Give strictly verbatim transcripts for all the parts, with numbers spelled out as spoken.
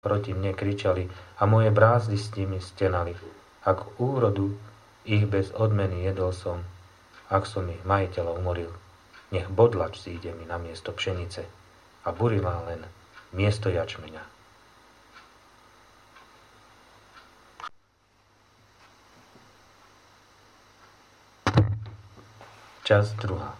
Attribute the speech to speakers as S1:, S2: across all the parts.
S1: proti mne kričali a moje brázdy s nimi stenali. Ak úrodu ich bez odmeny jedol som, ak som ich majiteľa umoril, nech bodlač zíde mi na miesto pšenice a burila len miesto jačmeňa. Časť druhá.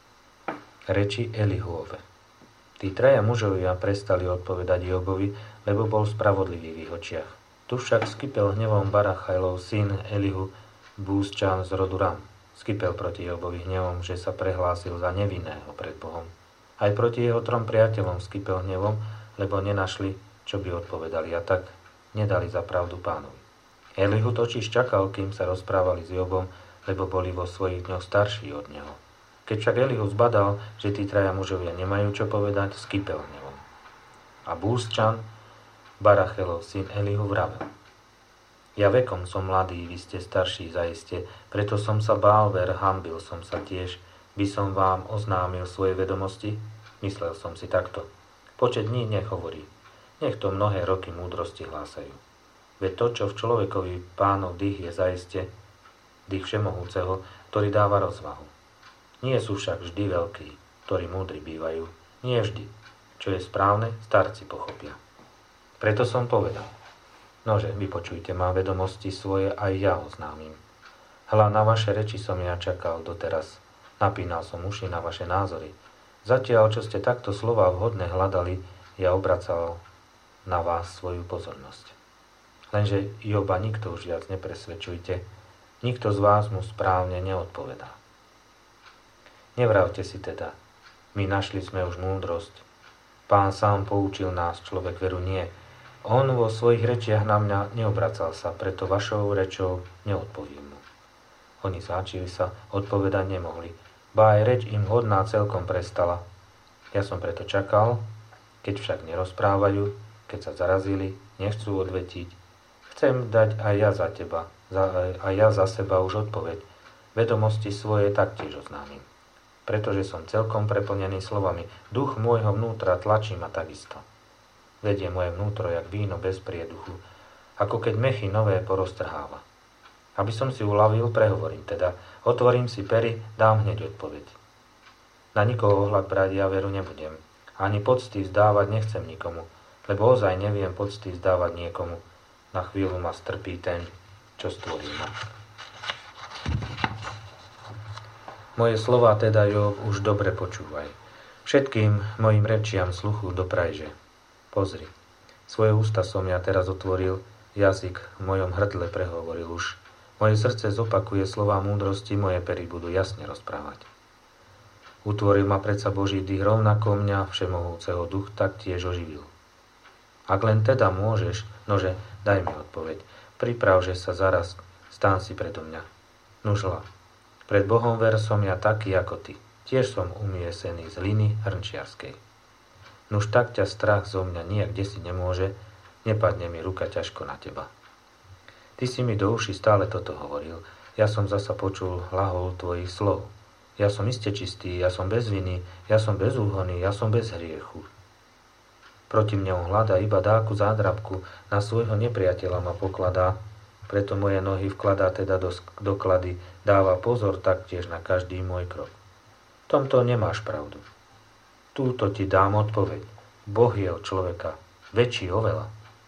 S1: Reči Elihuove. Tí traja mužovia prestali odpovedať Jobovi, lebo bol spravodlivý v ich očiach. Tu však skypel hnevom Barachajlov syn Elihu, Búzčan z rodu Ram. Skypel proti Jobovi hnevom, že sa prehlásil za nevinného pred Bohom. Aj proti jeho trom priateľom skypel hnevom, lebo nenašli, čo by odpovedali, a tak nedali za pravdu pánovi. Elihu totiž čakal, kým sa rozprávali s Jobom, lebo boli vo svojich dňoch starší od neho. Keď však Elihu zbadal, že tí traja mužovia nemajú čo povedať, skypel hnevom. A Búzčan, Barachelov syn Elihu, vravel: Ja vekom som mladý, vy ste starší zaiste, preto som sa bál ver, hanbil som sa tiež, by som vám oznámil svoje vedomosti? Myslel som si takto. Počet dní nech hovorí, nech to mnohé roky múdrosti hlásajú. Veď to, čo v človekovi pánov dých je zaiste, dých všemohúceho, ktorý dáva rozvahu. Nie sú však vždy veľkí, ktorí múdri bývajú. Nie vždy. Čo je správne, starci pochopia. Preto som povedal: Nože, vypočujte ma, vedomosti svoje aj ja oznámim. Hľa, na vaše reči som ja čakal doteraz. Napínal som uši na vaše názory. Zatiaľ, čo ste takto slova vhodné hľadali, ja obracal na vás svoju pozornosť. Lenže Joba nikto už viac nepresvedčujte, nikto z vás mu správne neodpovedá. Nevravte si teda, my našli sme už múdrosť. Pán sám poučil nás, človek veru nie. On vo svojich rečiach na mňa neobracal sa, preto vašou rečou neodpoviem mu. Oni záčili sa, odpovedať nemohli, ba aj reč im hodná celkom prestala. Ja som preto čakal, keď však nerozprávajú, keď sa zarazili, nechcú odvetiť. Chcem dať aj ja za teba, za, aj ja za seba už odpoveď. Vedomosti svoje taktiež oznámim. Pretože som celkom preplnený slovami. Duch môjho vnútra tlačí ma takisto. Vedie moje vnútro, jak víno bez prieduchu, ako keď mechy nové poroztrháva. Aby som si uľavil, prehovorím teda. Otvorím si pery, dám hneď odpoveď. Na nikoho ohľad brať ja veru nebudem. Ani pocty vzdávať nechcem nikomu, lebo ozaj neviem pocty vzdávať niekomu. Na chvíľu ma strpí ten, čo stvoril ma. Moje slová teda, Job, už dobre počúvaj. Všetkým mojim rečiam sluchu doprajže. Pozri, svoje ústa som ja teraz otvoril, jazyk v mojom hrdle prehovoril už. Moje srdce zopakuje slová múdrosti, moje pery budú jasne rozprávať. Utvoril ma predsa Boží dých, rovnako mňa všemohúceho duch taktiež oživil. Ak len teda môžeš, nože, daj mi odpoveď. Priprav, že sa zaraz, stán si predo mňa. Nužla. Pred Bohom ver som ja taký ako ty. Tiež som umiesený z hliny hrnčiarskej. Nuž tak ťa strach zo mňa nijak desiť nemôže, nepadne mi ruka ťažko na teba. Ty si mi do uši stále toto hovoril, ja som zasa počul hlahol tvojich slov. Ja som iste čistý, ja som bez viny, ja som bezúhonný, ja som bez hriechu. Proti mne on hľadá iba dáku zádrabku, na svojho nepriateľa ma pokladá, preto moje nohy vkladá teda do doklady, dáva pozor taktiež na každý môj krok. V tomto nemáš pravdu. Túto ti dám odpoveď. Boh je od človeka väčší oveľa.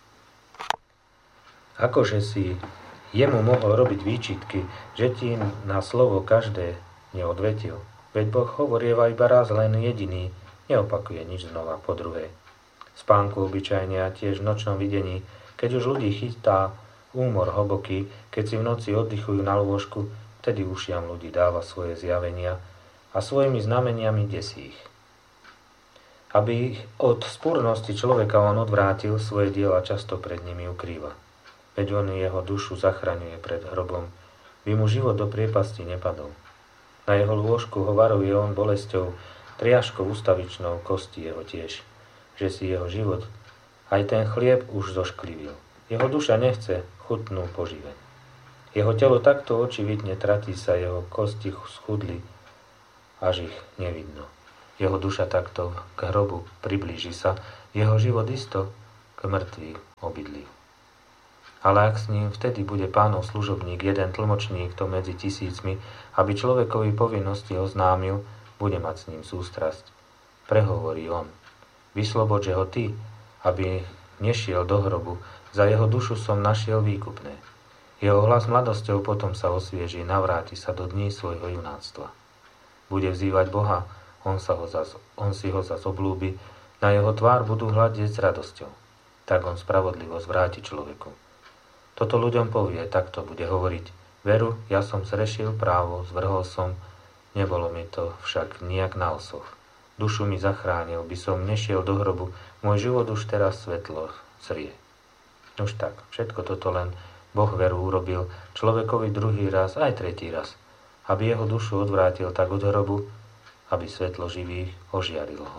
S1: Akože si jemu mohol robiť výčitky, že ti na slovo každé neodvetil. Veď Boh hovorieva iba raz len jediný, neopakuje nič znova po druhé. Spánku obyčajne a tiež v nočnom videní, keď už ľudí chytá úmor hlboký, keď si v noci oddychujú na lôžku, vtedy ušiam ľudí dáva svoje zjavenia a svojimi znameniami desí ich. Aby ich od spúrnosti človeka on odvrátil, svoje diela často pred nimi ukrýva. Veď on jeho dušu zachraňuje pred hrobom, by mu život do priepasti nepadol. Na jeho lôžku ho varuje on bolesťou, triažkou ustavičnou kosti jeho tiež, že si jeho život, aj ten chlieb už zošklivil. Jeho duša nechce chutnú poživeň. Jeho telo takto očividne tratí sa, jeho kosti schudli, až ich nevidno. Jeho duša takto k hrobu priblíži sa, jeho život isto k mŕtvych obydlí. Ale ak s ním vtedy bude pánov služobník, jeden tlmočník to medzi tisícmi, aby človekovi povinnosti oznámil, bude mať s ním sústrasť. Prehovorí on. Vyslobodže ho ty, aby nešiel do hrobu, za jeho dušu som našiel výkupné. Jeho hlas mladosťou potom sa osvieží, navráti sa do dní svojho junáctva. Bude vzývať Boha, on, sa ho zas, on si ho zas oblúbi, na jeho tvár budú hľadieť s radosťou. Tak on spravodlivosť vráti človeku. Toto ľuďom povie, takto bude hovoriť. Veru, ja som zrešil právo, zvrhol som, nebolo mi to však nijak na osoch. Dušu mi zachránil, by som nešiel do hrobu, môj život už teraz svetlo zrie. Už tak, všetko toto len Boh veru urobil človekovi druhý raz, aj tretí raz, aby jeho dušu odvrátil tak od hrobu, aby svetlo živých ožiarilo ho.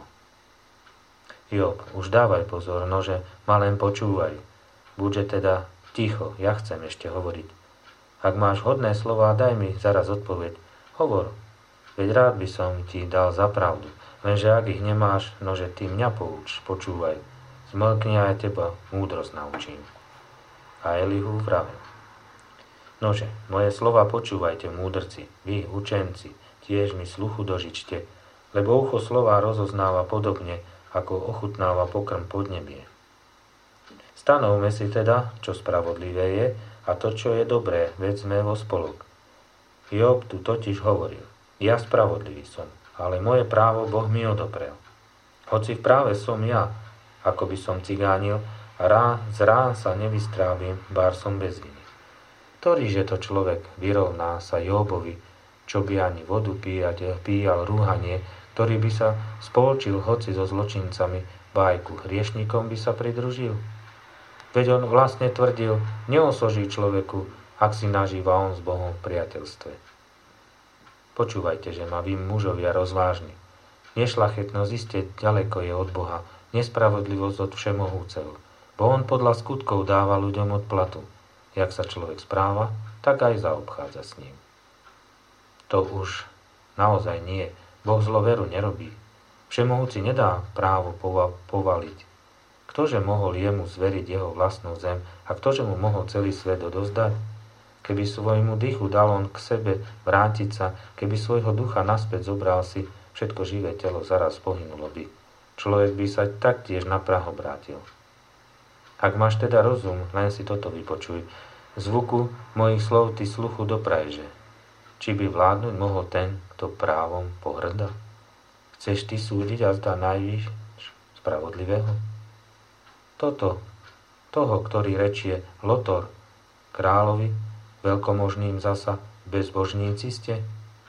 S1: Job, už dávaj pozor, nože ma len počúvaj. Buďže teda ticho, ja chcem ešte hovoriť. Ak máš hodné slová, daj mi zaraz odpoveď. Hovor, veď rád by som ti dal za pravdu, lenže ak ich nemáš, nože ty mňa pouč, počúvaj. Zmlkni a ja teba múdrosť naučím. A Elihu vravel. Nože, moje slova počúvajte, múdrci, vy, učenci, tiež mi sluchu dožičte, lebo ucho slova rozoznáva podobne, ako ochutnáva pokrm podnebie. Stanovme si teda, čo spravodlivé je, a to, čo je dobré, veď sme vo spolok. Job tu totiž hovoril, ja spravodlivý som, ale moje právo Boh mi odoprel. Hoci v práve som ja, ako by som cigánil, a rá, z rán sa nevystrábim, bár som bez viny. Ktorýže to človek vyrovná sa Jobovi, čo by ani vodu píjať, píjal rúhanie, ktorý by sa spolčil hoci so zločincami, bajku hriešnikom by sa pridružil? Veď on vlastne tvrdil, neosoží človeku, ak si nažíva on s Bohom v priateľstve. Počúvajte, že ma vy mužovia rozvážni. Nešlachetnosť iste ďaleko je od Boha, nespravodlivosť od Všemohúceho. Bo on podľa skutkov dáva ľuďom odplatu. Jak sa človek správa, tak aj zaobchádza s ním. To už naozaj nie. Boh zloveru nerobí. Všemohúci nedá právo pova- povaliť. Ktože mohol jemu zveriť jeho vlastnú zem a ktože mu mohol celý svet odozdať? Keby svojmu dychu dal on k sebe vrátiť sa, keby svojho ducha naspäť zobral si, všetko živé telo zaraz pohynulo by. Človek by sa taktiež na prah obrátil. Ak máš teda rozum, len si toto vypočuj. Zvuku mojich slov ty sluchu doprajže. Či by vládnuť mohol ten, kto právom pohrda? Chceš ty súdiť a zdá najvyš spravodlivého? Toto, toho, ktorý rečie Lotor, kráľovi, veľkomožným zasa, bezbožníci ste?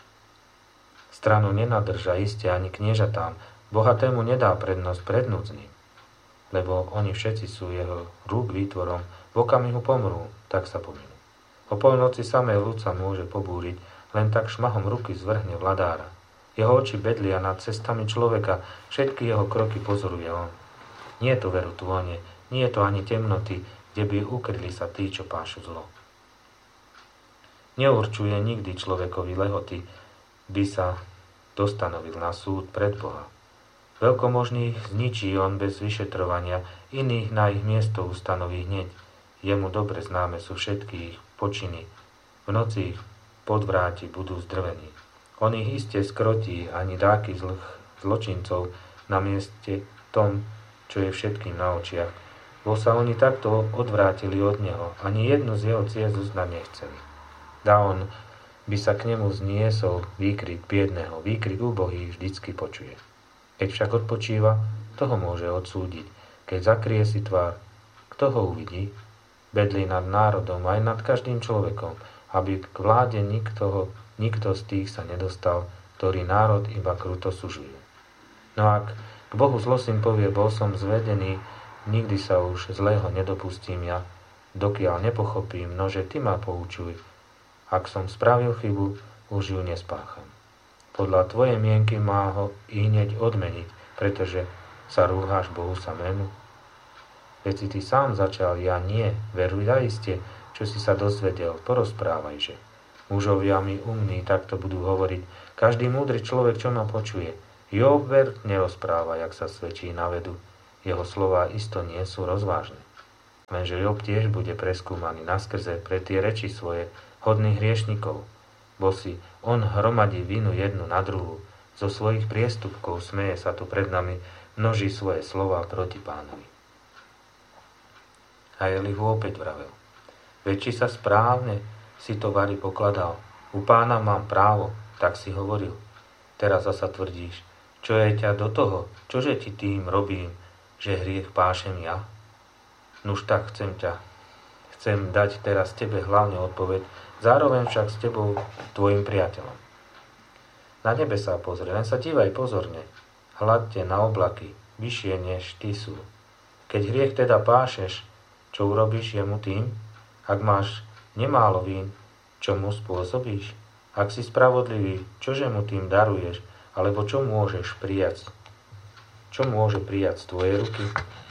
S1: Stranu nenadrža iste ani kniežatám, bohatému nedá prednosť pred núdznym. Lebo oni všetci sú jeho rúk výtvorom, v okamihu pomrú, tak sa pominú. O polnoci samé ľud sa môže pobúriť, len tak šmahom ruky zvrhne vladára. Jeho oči bedlia nad cestami človeka, všetky jeho kroky pozoruje on. Nie je to veru tône, nie je to ani temnoty, kde by ukryli sa tí, čo pášu zlo. Neurčuje nikdy človekovi lehoty, by sa dostanovil na súd pred Boha. Veľkomožných zničí on bez vyšetrovania, iných na ich miesto ustanoví hneď. Jemu dobre známe sú všetky ich počiny. V noci ich podvráti budú zdrvení. On ich iste skrotí ani dáky zlých zločincov na mieste tom, čo je všetkým na očiach. Bo sa oni takto odvrátili od neho, ani jednu z jeho ciest uznať nechceli. Dá on by sa k nemu zniesol výkrik biedného, výkrik úbohý vždycky počuje. Keď však odpočíva, toho môže odsúdiť. Keď zakrie si tvár, kto ho uvidí? Bedlí nad národom aj nad každým človekom, aby k vláde nikto, ho, nikto z tých sa nedostal, ktorý národ iba kruto sužujú. No ak k Bohu zlosyn povie, bol som zvedený, nikdy sa už zlého nedopustím ja, dokiaľ nepochopím, nože ty ma poučuj. Ak som spravil chybu, už ju nespácham. Podľa tvojej mienky má ho i hneď odmeniť, pretože sa rúháš Bohu samému. Veď si ty sám začal, ja nie, veruj zaiste, čo si sa dozvedel, porozprávajže. Mužovia mi umní takto budú hovoriť, každý múdry človek, čo ma počuje. Job ver nerozpráva, jak sa svedčí na vedu. Jeho slová isto nie sú rozvážne. Lenže Job tiež bude preskúmaný naskrze pre tie reči svoje hodných hriešnikov, bo si on hromadí vinu jednu na druhú, zo svojich priestupkov smeje sa tu pred nami, množí svoje slová proti Pánovi. A Elihu opäť vravel: veď či sa správne si to vari pokladal, u Pána mám právo, tak si hovoril. Teraz zasa tvrdíš, čo je ťa do toho, čože ti tým robím, že hriech pášem ja? Nuž tak chcem ťa, chcem dať teraz tebe hlavne odpoveď, zároveň však s tebou tvojim priateľom. Na nebe sa pozri, len sa dívaj pozorne, hľadte na oblaky, vyššie než ty sú. Keď hriech teda pášeš, čo urobíš jemu tým? Ak máš nemálo vín, čo mu spôsobíš? Ak si spravodlivý, čože mu tým daruješ, alebo čo môžeš prijať? Čo môže prijať z tvojej ruky?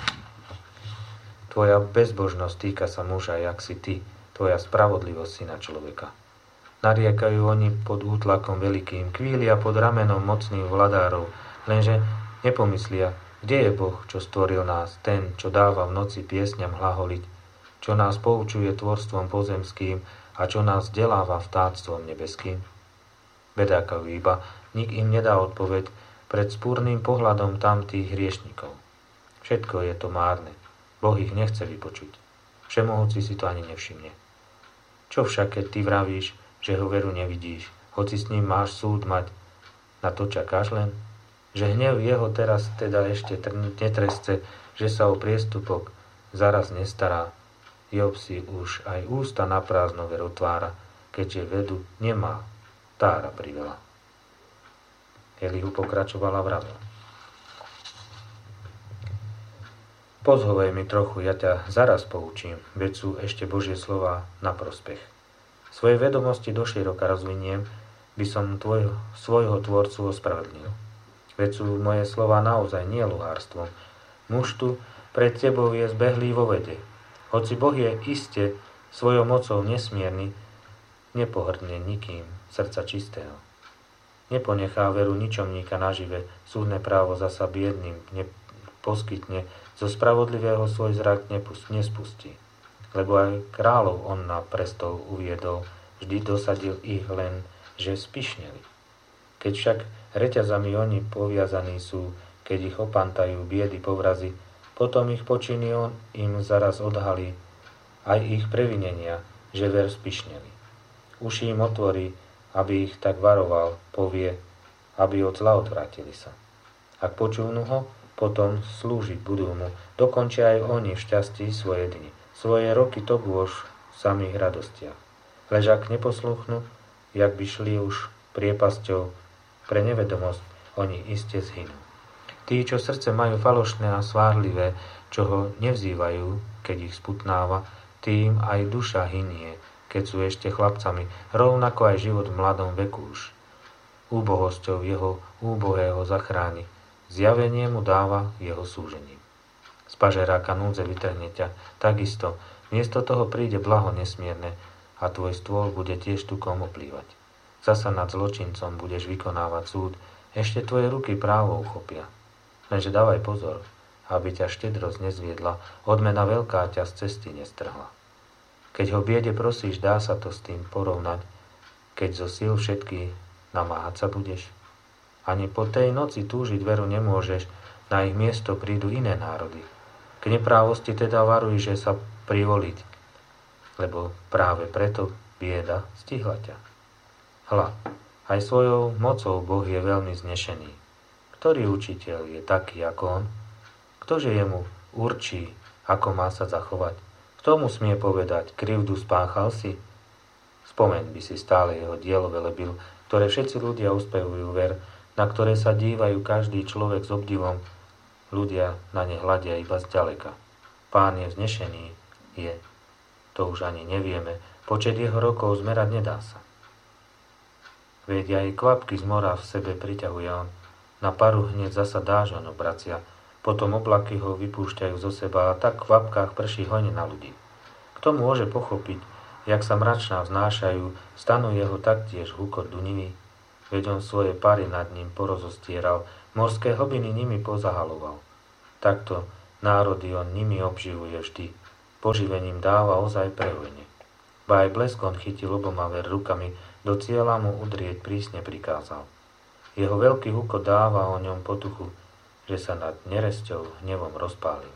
S1: Tvoja bezbožnosť týka sa muža, jak si ty, tvoja spravodlivosť syna človeka. Nariekajú oni pod útlakom veľkým, kvília pod ramenom mocných vladárov, lenže nepomyslia, kde je Boh, čo stvoril nás, ten, čo dáva v noci piesňam hlaholiť, čo nás poučuje tvorstvom pozemským a čo nás vzdeláva vtáctvom nebeským. Bedákajú iba, nik im nedá odpoveď pred spúrnym pohľadom tamtých hriešnikov. Všetko je to márne, Boh ich nechce vypočuť. Všemohúci si to ani nevšimne. Čo však, keď ty vravíš, že ho veru nevidíš, hoci s ním máš súd mať, na to čakáš len? Že hnev jeho teraz teda ešte netresce, že sa o priestupok zaraz nestará. Job si už aj ústa na prázdno ver otvára, keďže vedu nemá, tára priveľa. Elihu pokračovala vravel: pozhovej mi trochu, ja ťa zaraz poučím, veď sú ešte Božie slová na prospech. Svoje vedomosti doširoka rozviniem, by som tvoj, svojho tvorcu ospravedlnil. Veď sú moje slová naozaj nie luhárstvom. Muž tu pred tebou je zbehlý vo vede. Hoci Boh je iste svojou mocou nesmierny, nepohrdne nikým srdca čistého. Neponechá veru ničomníka nažive, súdne právo zasa biedným neposkytne, zo spravodlivého svoj zrak nespustí. Lebo aj kráľov on na prestol uviedol, vždy dosadil ich len, že spišneli. Keď však reťazami oni poviazaní sú, keď ich opantajú biedy povrazy, potom ich počiny on im zaraz odhalí, aj ich previnenia, že ver spišneli. Uši im otvorí, aby ich tak varoval, povie, aby od zla odvrátili sa. Ak počúvnu ho, potom slúžiť budú mu, dokončia aj oni v šťastí svoje dni. Svoje roky to bôž v samých radostiach. Lež ak neposluchnú, jak by šli už priepasťou pre nevedomosť, oni iste zhynú. Tí, čo srdce majú falošné a svárlivé, čo ho nevzývajú, keď ich sputnáva, tým aj duša hynie, keď sú ešte chlapcami, rovnako aj život v mladom veku už. Úbohosťou jeho úbohého zachráni, zjavenie mu dáva jeho súžením. Z pažeráka núdze vytrhne ťa, takisto, miesto toho príde blaho nesmierne a tvoj stôl bude tiež tukom oplývať. Zasa nad zločincom budeš vykonávať súd, ešte tvoje ruky právo uchopia. Lenže dávaj pozor, aby ťa štedrosť nezviedla, odmena veľká ťa z cesty nestrhla. Keď ho biede prosíš, dá sa to s tým porovnať, keď zo síl všetky namáhať sa budeš. Ani po tej noci túžiť veru nemôžeš, na ich miesto prídu iné národy. K neprávosti teda varuj, že sa privoliť, lebo práve preto bieda stihla ťa. Hľa, aj svojou mocou Boh je veľmi znešený. Ktorý učiteľ je taký ako on? Ktože jemu určí, ako má sa zachovať? Kto mu smie povedať, krivdu spáchal si? Spomeň by si stále jeho dielo velebil, ktoré všetci ľudia uspevujú ver, na ktoré sa dívajú každý človek s obdivom. Ľudia na ne hľadia iba zďaleka. Pán je vznešený, je. To už ani nevieme, počet jeho rokov zmerať nedá sa. Veď aj kvapky z mora v sebe priťahuje on. Na paru hneď zasa dážď on obracia, potom oblaky ho vypúšťajú zo seba a tak v kvapkách prší hojne na ľudí. Kto môže pochopiť, jak sa mračná vznášajú, stanú jeho taktiež húkot dunivý? Veď on svoje pary nad ním porozostieral, morské hlbiny nimi pozahaloval. Takto Národy on nimi obživuje vždy, poživením dáva ozaj prehojne. Ba aj blesk on chytil oboma ver rukami, do cieľa mu udrieť prísne prikázal. Jeho veľký hukot dáva o ňom potuchu, že sa nad neresťou hnevom rozpálil.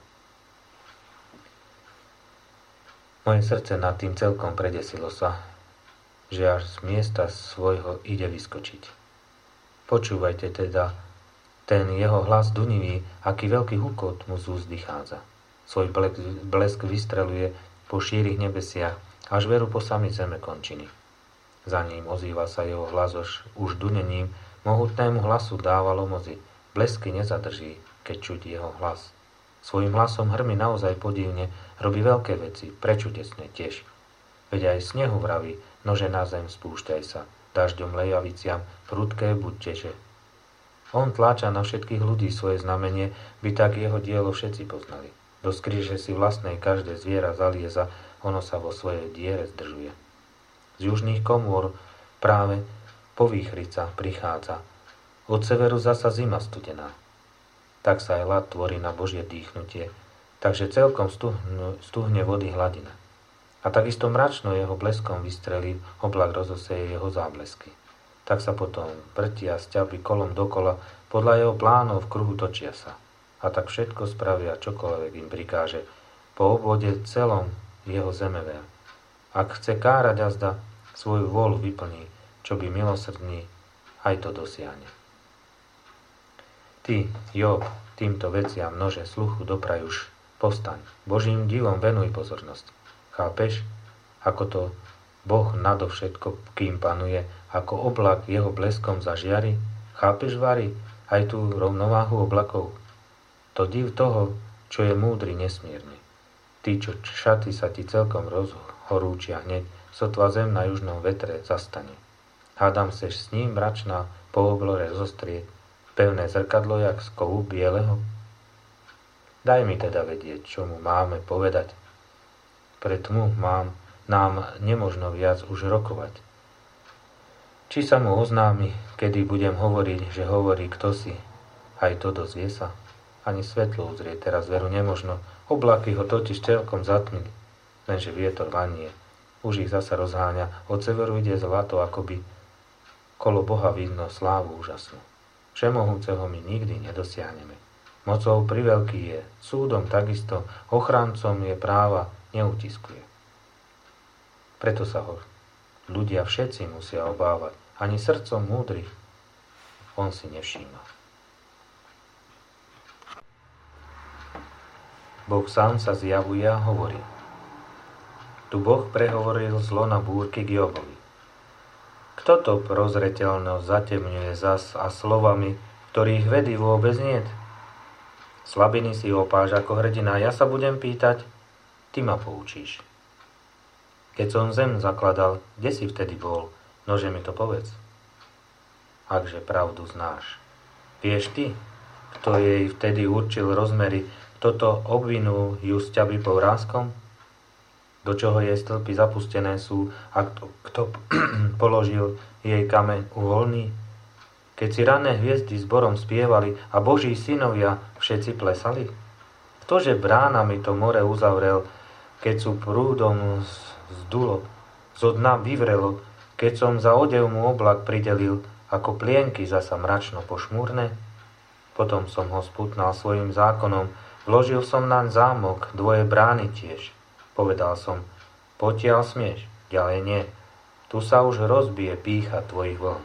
S1: Moje srdce nad tým celkom predesilo sa, že až z miesta svojho ide vyskočiť. Počúvajte teda ten jeho hlas dunivý, aký veľký hukot mu z úst vychádza. Svoj blesk vystreluje po šírich nebesiach, až veru po sami zeme končiny. Za ním ozýva sa jeho hlas už dunením, mohutnému hlasu dávalo mozi. Blesky nezadrží, keď čuť jeho hlas. Svojím hlasom hrmi naozaj podivne, robí veľké veci, prečudesne tiež. Veď aj snehu vraví, nože na zem spúšťaj sa, dažďom lejaviciam, prudké buďteže. On tláča na všetkých ľudí svoje znamenie, by tak jeho dielo všetci poznali. Do skríže si vlastnej každé zviera zalieza, ono sa vo svojej diere zdržuje. Z južných komôr práve povýchrica prichádza, od severu zasa zima studená. Tak sa aj ľad tvorí na Božie dýchnutie, takže celkom stuhne, stuhne vody hladina. A takisto mračno jeho bleskom vystrelí, oblak rozoseje jeho záblesky. Tak sa potom vrtia sťaby kolom dokola, podľa jeho plánov v kruhu točia sa. A tak všetko spravia, čokoľvek im prikáže, po obvode celom jeho zemever. Ak chce kárať azda, svoju vôľu vyplní, čo by milosrdný, aj to dosiahne. Ty, Job, týmto veciam množe sluchu doprajuš, postaň, Božím divom venuj pozornosť. Chápeš, ako to Boh nadovšetko, kým panuje, ako oblak jeho bleskom zažiari? Chápeš, Vary, aj tú rovnováhu oblakov? To div toho, čo je múdry nesmierne. Ty, čo šaty sa ti celkom rozhorúčia hneď, sotva zem na južnom vetre zastane. Hádam seš s ním mračná po oblore zostrieť, pevné zrkadlo jak z kovu bieleho? Daj mi teda vedieť, čo mu máme povedať. Pre tmu mám, nám nemožno viac už rokovať. Či sa mu oznámi, kedy budem hovoriť, že hovorí kto si, aj to dozvie sa. Ani svetlo uzrieť teraz veru nemožno, oblaky ho totiž celkom zatmili, lenže vietor vanie, už ich zasa rozháňa, od severu ide zlato, akoby kolo Boha vidno slávu úžasnú. Všemohúceho my nikdy nedosiahneme. Mocou priveľký je, súdom takisto, ochrancom je práva, neutiskuje. Preto sa ho ľudia všetci musia obávať, ani srdcom múdrych on si nevšíma. Boh sám sa zjavuje a hovorí. Tu Boh prehovoril zlo na búrky k Jobovi. Kto to prozreteľnosť zatemňuje zas a slovami, ktorých vedy vôbec niet? Slabiny si opáš ako hrdina, ja sa budem pýtať, ty ma poučíš. Keď som zem zakladal, kde si vtedy bol? Nože mi to povedz. Akže pravdu znáš. Vieš ty, kto jej vtedy určil rozmery, toto obvinul ju s ťaby povrázkom? Do čoho jej stĺpy zapustené sú a kto, kto položil jej kameň uvoľný? Keď si rané hviezdy zborom spievali a Boží synovia všetci plesali? Ktože bránami to more uzavrel, keď sú prúdom zdulo, zo dna vyvrelo, keď som za odev mu oblak pridelil, ako plienky zasa mračno pošmúrne? Potom som ho sputnal svojim zákonom, vložil som naň zámok, dvoje brány tiež. Povedal som, potiaľ smieš, ďalej nie. Tu sa už rozbije pýcha tvojich vln.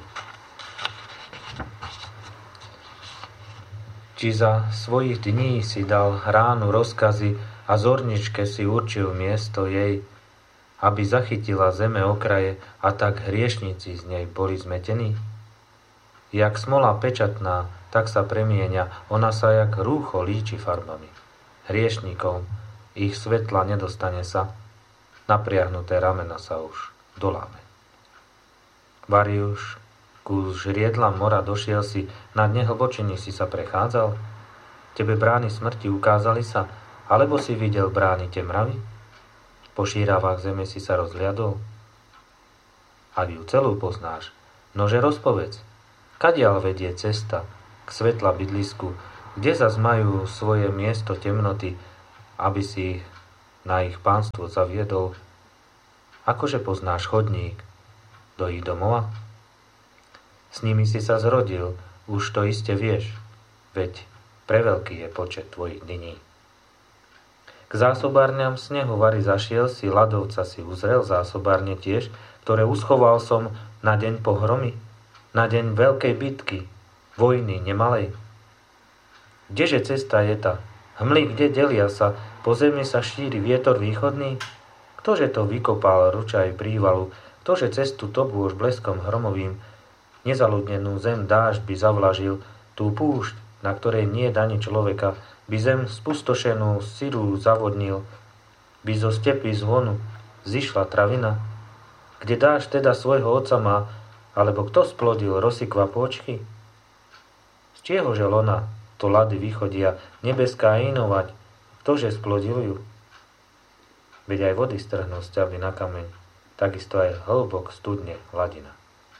S1: Či za svojich dní si dal ránu rozkazy a zorničke si určil miesto jej, aby zachytila zeme okraje a tak hriešnici z nej boli zmetení? Jak smola pečatná, tak sa premieňa, ona sa jak rúcho líči farbami. Hriešníkov ich svetla nedostane sa, napriahnuté ramena sa už doláme. Variuš, ku žriedlam mora došiel si, na dne hlbočiny si sa prechádzal? Tebe brány smrti ukázali sa, alebo si videl brány temravy? Po šíravách zeme si sa rozhliadol? Ak ju celú poznáš, nože rozpovedz, kadiaľ vedie cesta k svetla bydlisku, Kde zas majú svoje miesto temnoty, aby si na ich pánstvo zaviedol? Akože poznáš chodník do ich domova? S nimi si sa zrodil, už to iste vieš, veď preveľký je počet tvojich dní. K zásobárňam snehu vary zašiel si, ľadovca si uzrel, zásobárne tiež, ktoré uschoval som na deň pohromy, na deň veľkej bitky, vojny nemalej. Kdeže cesta je tá? Hmly, kde delia sa, po zemi sa šíri vietor východný? Ktože to vykopal ručaj prívalu, ktože cestu tobôž bleskom hromovým, nezaludnenú zem dážď by zavlažil, tú púšť, na ktorej nie daní človeka, by zem spustošenú syrú zavodnil, by zo stepy zvonu zišla travina. Kde dážď teda svojho otca má, alebo kto splodil rosy kvapôčky? Z čiehože lona to lady vychodia, nebeská inovať, ktože splodil ju? Veď aj vody strhnú z ťavy na kameň, takisto aj hlbok studne hladina.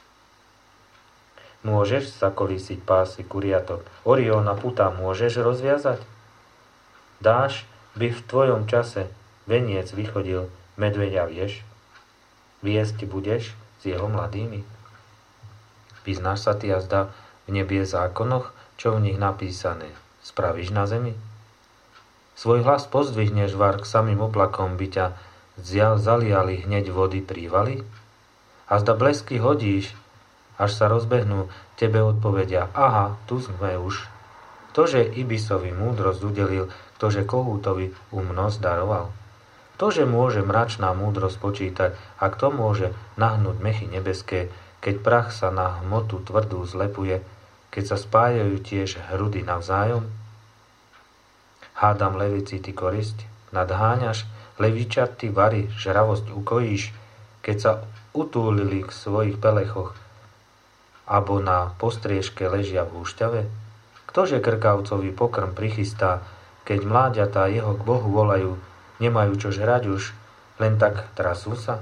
S1: Môžeš zakolísiť pásy kuriatok, Orióna puta môžeš rozviazať? Dáš by v tvojom čase veniec vychodil, medveďa vieš? Viesť budeš s jeho mladými? Vyznáš sa ty jazda v nebie zákonoch, čo v nich napísané, spravíš na zemi? Svoj hlas pozdvihneš var k samým oblakom, by ťa zaliali hneď vody prívali? A zda blesky hodíš, až sa rozbehnú, tebe odpovedia, aha, tu sme už. Ktože Ibisovi múdrosť udelil, ktože Kohútovi umnosť daroval? Ktože môže mračná múdrosť počítať, a kto môže nahnúť mechy nebeské, keď prach sa na hmotu tvrdú zlepuje, keď sa spájajú tiež hrudy navzájom? Hádam levici ty korisť, nadháňaš, levičat ty vary, žravosť ukojíš, keď sa utúlili k svojich pelechoch, abo na postriežke ležia v húšťave? Ktože krkavcový pokrm prichystá, keď mláďatá jeho k Bohu volajú, nemajú čo žrať už, len tak trasú sa?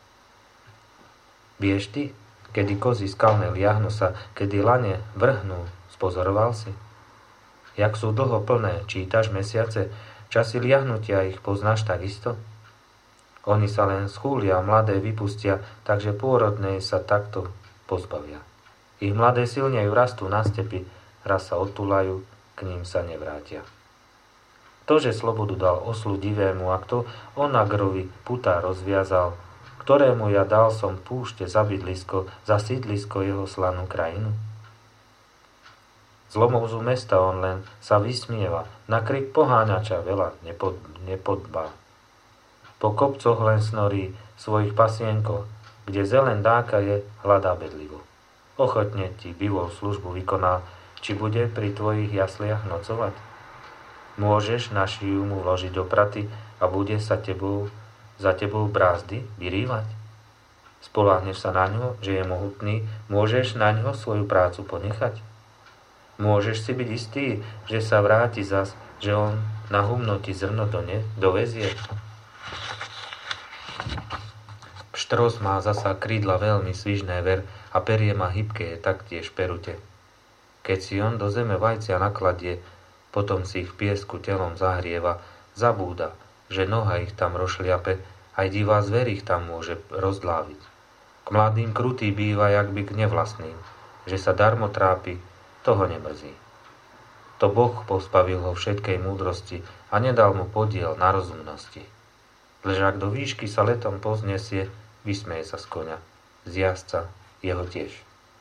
S1: Vieš ty, kedy kozy skalné liahnu sa, kedy lane vrhnú, spozoroval si? Jak sú dlho plné, čítaš mesiace, časy liahnutia ich poznáš takisto? Oni sa len schúlia, mladé vypustia, takže pôrodnej sa takto pozbavia. Ich mladé silnejú, rastú na stepi, raz sa odtúlajú, k ním sa nevrátia. Ktože slobodu dal oslu divému, a kto onagrovi putá rozviazal, ktorému ja dal som púšte za bydlisko, za sídlisko jeho slanú krajinu? Zlomovzu mesta on len sa vysmieva, na krik poháňača veľa nepod, nepodbá. Po kopcoch len snorí svojich pasienkoch, kde zelen dáka je, hľadá bedlivo. Ochotne ti bivou službu vykoná, či bude pri tvojich jasliach nocovať? Môžeš na šiju mu vložiť do praty a bude sa tebou za tebou brázdy vyrývať? Spoláhneš sa na ňo, že je mohutný, môžeš na ňo svoju prácu ponechať? Môžeš si byť istý, že sa vráti zas, že on na humno ti zrno do ne dovezie? Pštros má zasa krídla veľmi svižné ver a perie má hybké je taktiež perute. Keď si on do zeme vajcia nakladie, potom si ich v piesku telom zahrieva, zabúda, že noha ich tam rošliape, aj divá zver ich tam môže rozdláviť. K mladým krutý býva, jak by k nevlastným, že sa darmo trápi, toho nemrzí. To Boh pospavil ho všetkej múdrosti a nedal mu podiel na rozumnosti. Lež ak do výšky sa letom poznesie, vysmeje sa z koňa, z jazdca jeho tiež.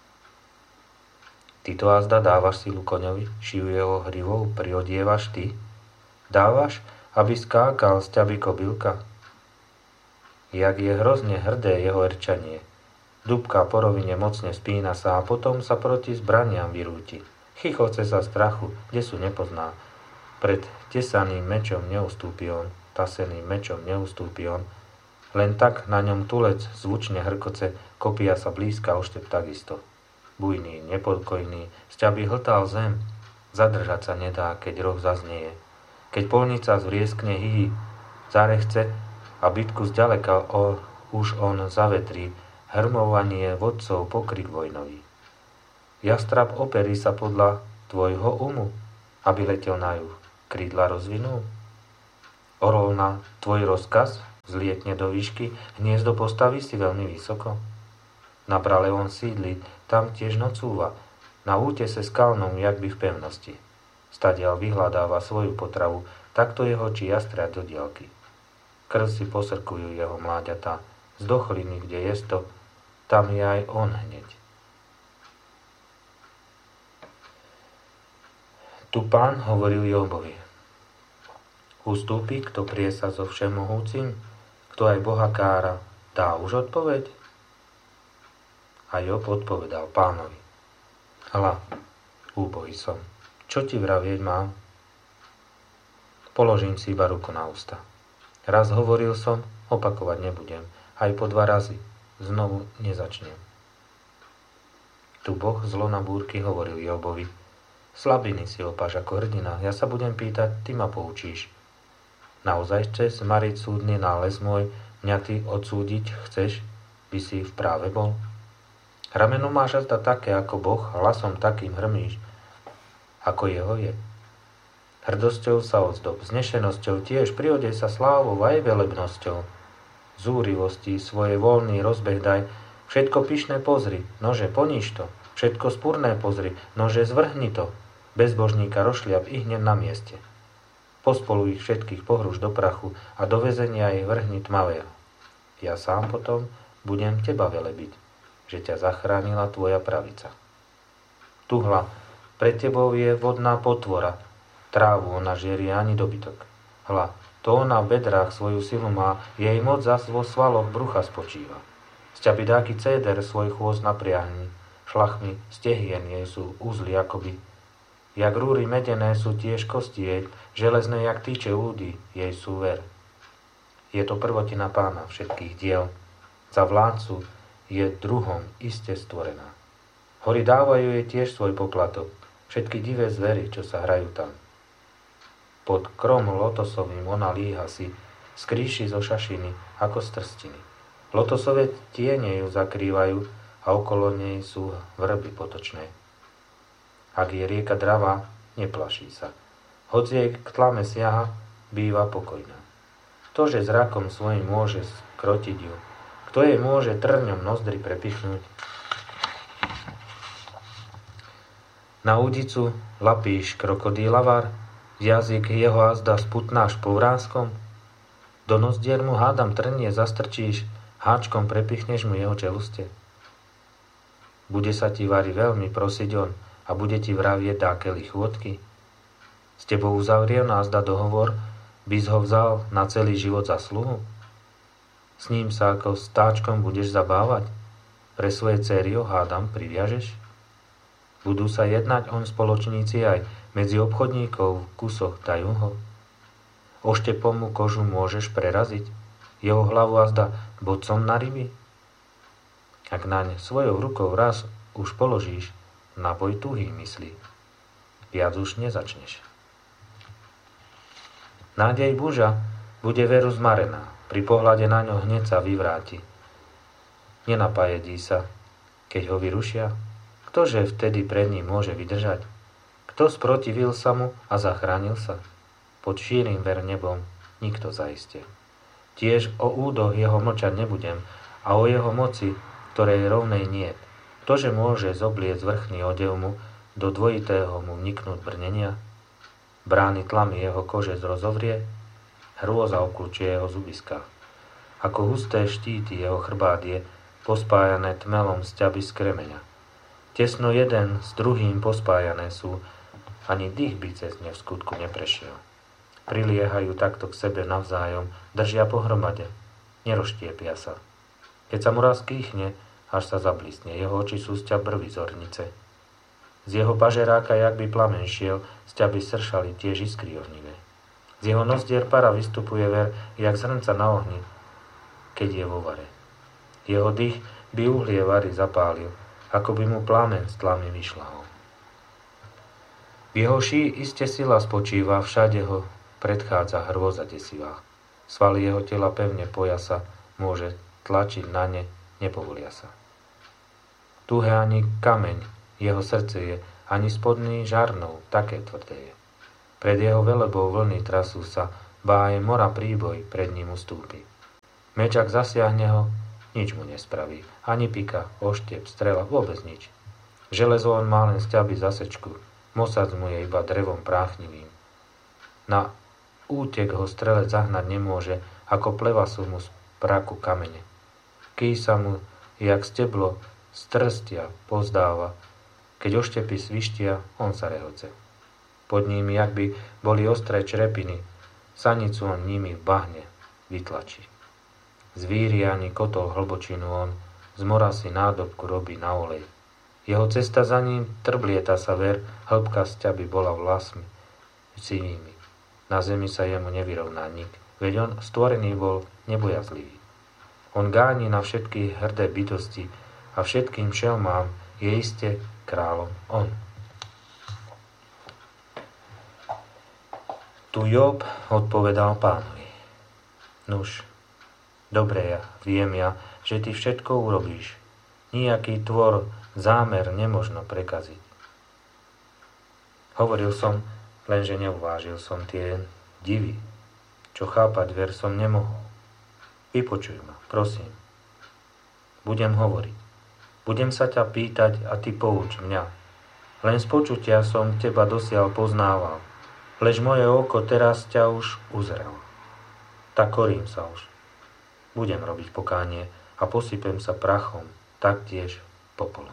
S1: Ty to azda dávaš silu koňovi, šiju jeho hrivou priodievaš ty? Dávaš, aby skákal z ťaby kobylka? Jak je hrozne hrdé jeho erčanie. Dubka po rovine mocne spína sa a potom sa proti zbraniam vyrúti. Chichoce sa strachu, kde sú nepozná. Pred tesaným mečom neustúpi on, taseným mečom neustúpi on. Len tak na ňom tulec zvučne hrkoce, kopia sa blízka oštep takisto. Bujný, nepokojný, z ťaby hltal zem, zadržať sa nedá, keď roh zaznieje. Keď polnica zvrieskne hyhy, zarechce a bitku zďaleka o, už on zavetrí, hrmovanie vodcov pokrik vojnový. Jastrab operí sa podľa tvojho umu, aby letel na juh, krídla rozvinul? Orol na tvoj rozkaz zlietne do výšky, hniezdo postaví si veľmi vysoko. Na brale on sídli, tam tiež nocúva, na útese skalnom, jak by v pevnosti. Stadiaľ vyhľadáva svoju potravu, takto jeho či jastria do diaľky. Krv si posrkujú jeho mláďatá, z dochliny, kde je to, tam je aj on hneď. Tu Pán hovoril Jobovi: Ustúpi, kto prie sa so všemohúcim, kto aj Boha kára, dá už odpoveď? A Job odpovedal Pánovi: Hľa, úbohý som, čo ti vravieť mám? Položím si iba ruku na ústa. Raz hovoril som, opakovať nebudem, aj po dva razy, znovu nezačnem. Tu Boh zlo na búrky hovoril Jobovi: Slabiny si opáš ako hrdina, ja sa budem pýtať, ty ma poučíš. Naozaj chceš zmariť súdny nález môj, mňa ty odsúdiť chceš, by si v práve bol? Rameno máš azda také ako Boh, hlasom takým hrmíš, ako jeho je. Hrdosťou sa ozdob, znešenosťou tiež prihodej sa slávou aj velebnosťou. Zúrivosti svojej voľný rozbeh daj, všetko pyšné pozri, nože poníž to, všetko spurné pozri, nože zvrhni to, bezbožníka rošliap i hneď na mieste. Pospolu ich všetkých pohruš do prachu a do väzenia ich vrhni tmavého. Ja sám potom budem teba velebiť, že ťa zachránila tvoja pravica. Tuhla, pred tebou je vodná potvora, trávu ona žierie ani dobytok. Hľa, to ona v bedrách svoju silu má, jej moc zas vo svaloch brucha spočíva. Z ťa bydáky céder svoj chôst napriahni, šlachmi stehien jej sú úzly akoby. Jak rúry medené sú tiež kosti jej, železné jak týče údy jej sú ver. Je to prvotina Pána všetkých diel, za vládcu je druhom iste stvorená. Hory dávajú jej tiež svoj poplatok, všetky divé zvery, čo sa hrajú tam. Pod krom lotosovým ona líha si, skríši zo šašiny ako z trstiny. Lotosové tiene ju zakrývajú a okolo nej sú vrby potočné. Ak je rieka dravá, neplaší sa. Hoď jej k tlame siaha, býva pokojná. To, že zrakom svojim môže skrotiť ju, kto jej môže trňom nozdry prepichnúť? Na údicu lapíš krokodílavar, jazyk jeho azda sputnáš povráskom, do nozdier mu hádam trnie zastrčíš, háčkom prepichneš mu jeho čeluste. Bude sa ti vari veľmi prosiť on, a bude ti vravieť dákeli chôdky? S tebou uzavrie názda dohovor, by ho vzal na celý život za sluhu? S ním sa ako stáčkom budeš zabávať? Pre svoje céry ho hádam priviažeš? Budú sa jednať on spoločníci aj medzi obchodníkov v kusoch dajú ho? Oštepom mu kožu môžeš preraziť? Jeho hlavu azda bodcom na ryby? Ak naň svojou rukou raz už položíš, na boj tuhý myslí. Viac už nezačneš. Nádej muža bude veru zmarená, pri pohľade na ňo hneď sa vyvráti. Nenapajedí sa, keď ho vyrušia, ktože vtedy pred ním môže vydržať? Kto sprotivil sa mu a zachránil sa? Pod šírim ver nebom nikto zaiste. Tiež o údoch jeho mlčať nebudem a o jeho moci, ktorej rovnej niet. Ktože môže zobliec vrchný odev mu, do dvojitého mu vniknúť brnenia? Brány tlamy jeho kože zrozovrie, hrôza obklúčie jeho zubiska. Ako husté štíty jeho chrbát je, pospájané tmelom sťaby z kremeňa. Tesno jeden s druhým pospájané sú, ani dých by cez ne v skutku neprešiel. Priliehajú takto k sebe navzájom, držia pohromade, neroštiepia sa. Keď sa mu raz kýchne, až sa zablísne, jeho oči sú z ťa brvy zornice. Z jeho pažeráka, jak by plamen šiel, z ťa by sršali tiež iskry ohnivé. Z jeho nozdier para vystupuje ver, jak zrnca na ohni, keď je vo vare. Jeho dých by uhlie vary zapálil, ako by mu plamen z tlamy vyšľahol. V jeho ší iste sila spočíva, všade ho predchádza hrôza desivá. Svaly jeho tela pevne pojasa, môže tlačiť na ne, nepovolia sa. Tuhé ani kameň, jeho srdce je, ani spodný žarnou, také tvrdé je. Pred jeho velebou vlny trasú sa, ba aj mora príboj pred ním ustúpi. Meč, ak zasiahne ho, nič mu nespraví. Ani pika, oštep, strela, vôbec nič. Železo on má len sťaby zasečku, mosac mu je iba drevom práchnivým. Na útek ho strelec zahnať nemôže, ako pleva sú mu z praku kamene. Ký sa mu, jak steblo, z trstia pozdáva, keď oštepy svištia, on sa rehoce. Pod ním, jak by boli ostré črepiny, sanicu on nimi v bahne vytlačí. Zvíri ani kotol hlbočinu on, z mora si nádobku robí na olej. Jeho cesta za ním trblieta sa ver, hĺbka sťaby bola vlasmi sivými. Na zemi sa jemu nevyrovná nik, veď on stvorený bol nebojazlivý. On gáni na všetky hrdé bytosti a všetkým šelmám je iste kráľom on. Tu Job odpovedal Pánovi: Nuž, dobre ja, viem ja, že ty všetko urobíš. Nijaký tvor, zámer nemožno prekaziť. Hovoril som, lenže neuvážil som tie divy, čo chápať ver som nemohol. Vypočuj ma, prosím. Budem hovoriť. Budem sa ťa pýtať a ty pouč mňa. Len z počutia som teba dosiaľ poznával, lež moje oko teraz ťa už uzrel. Tak korím sa už. Budem robiť pokánie a posypem sa prachom, taktiež popolom.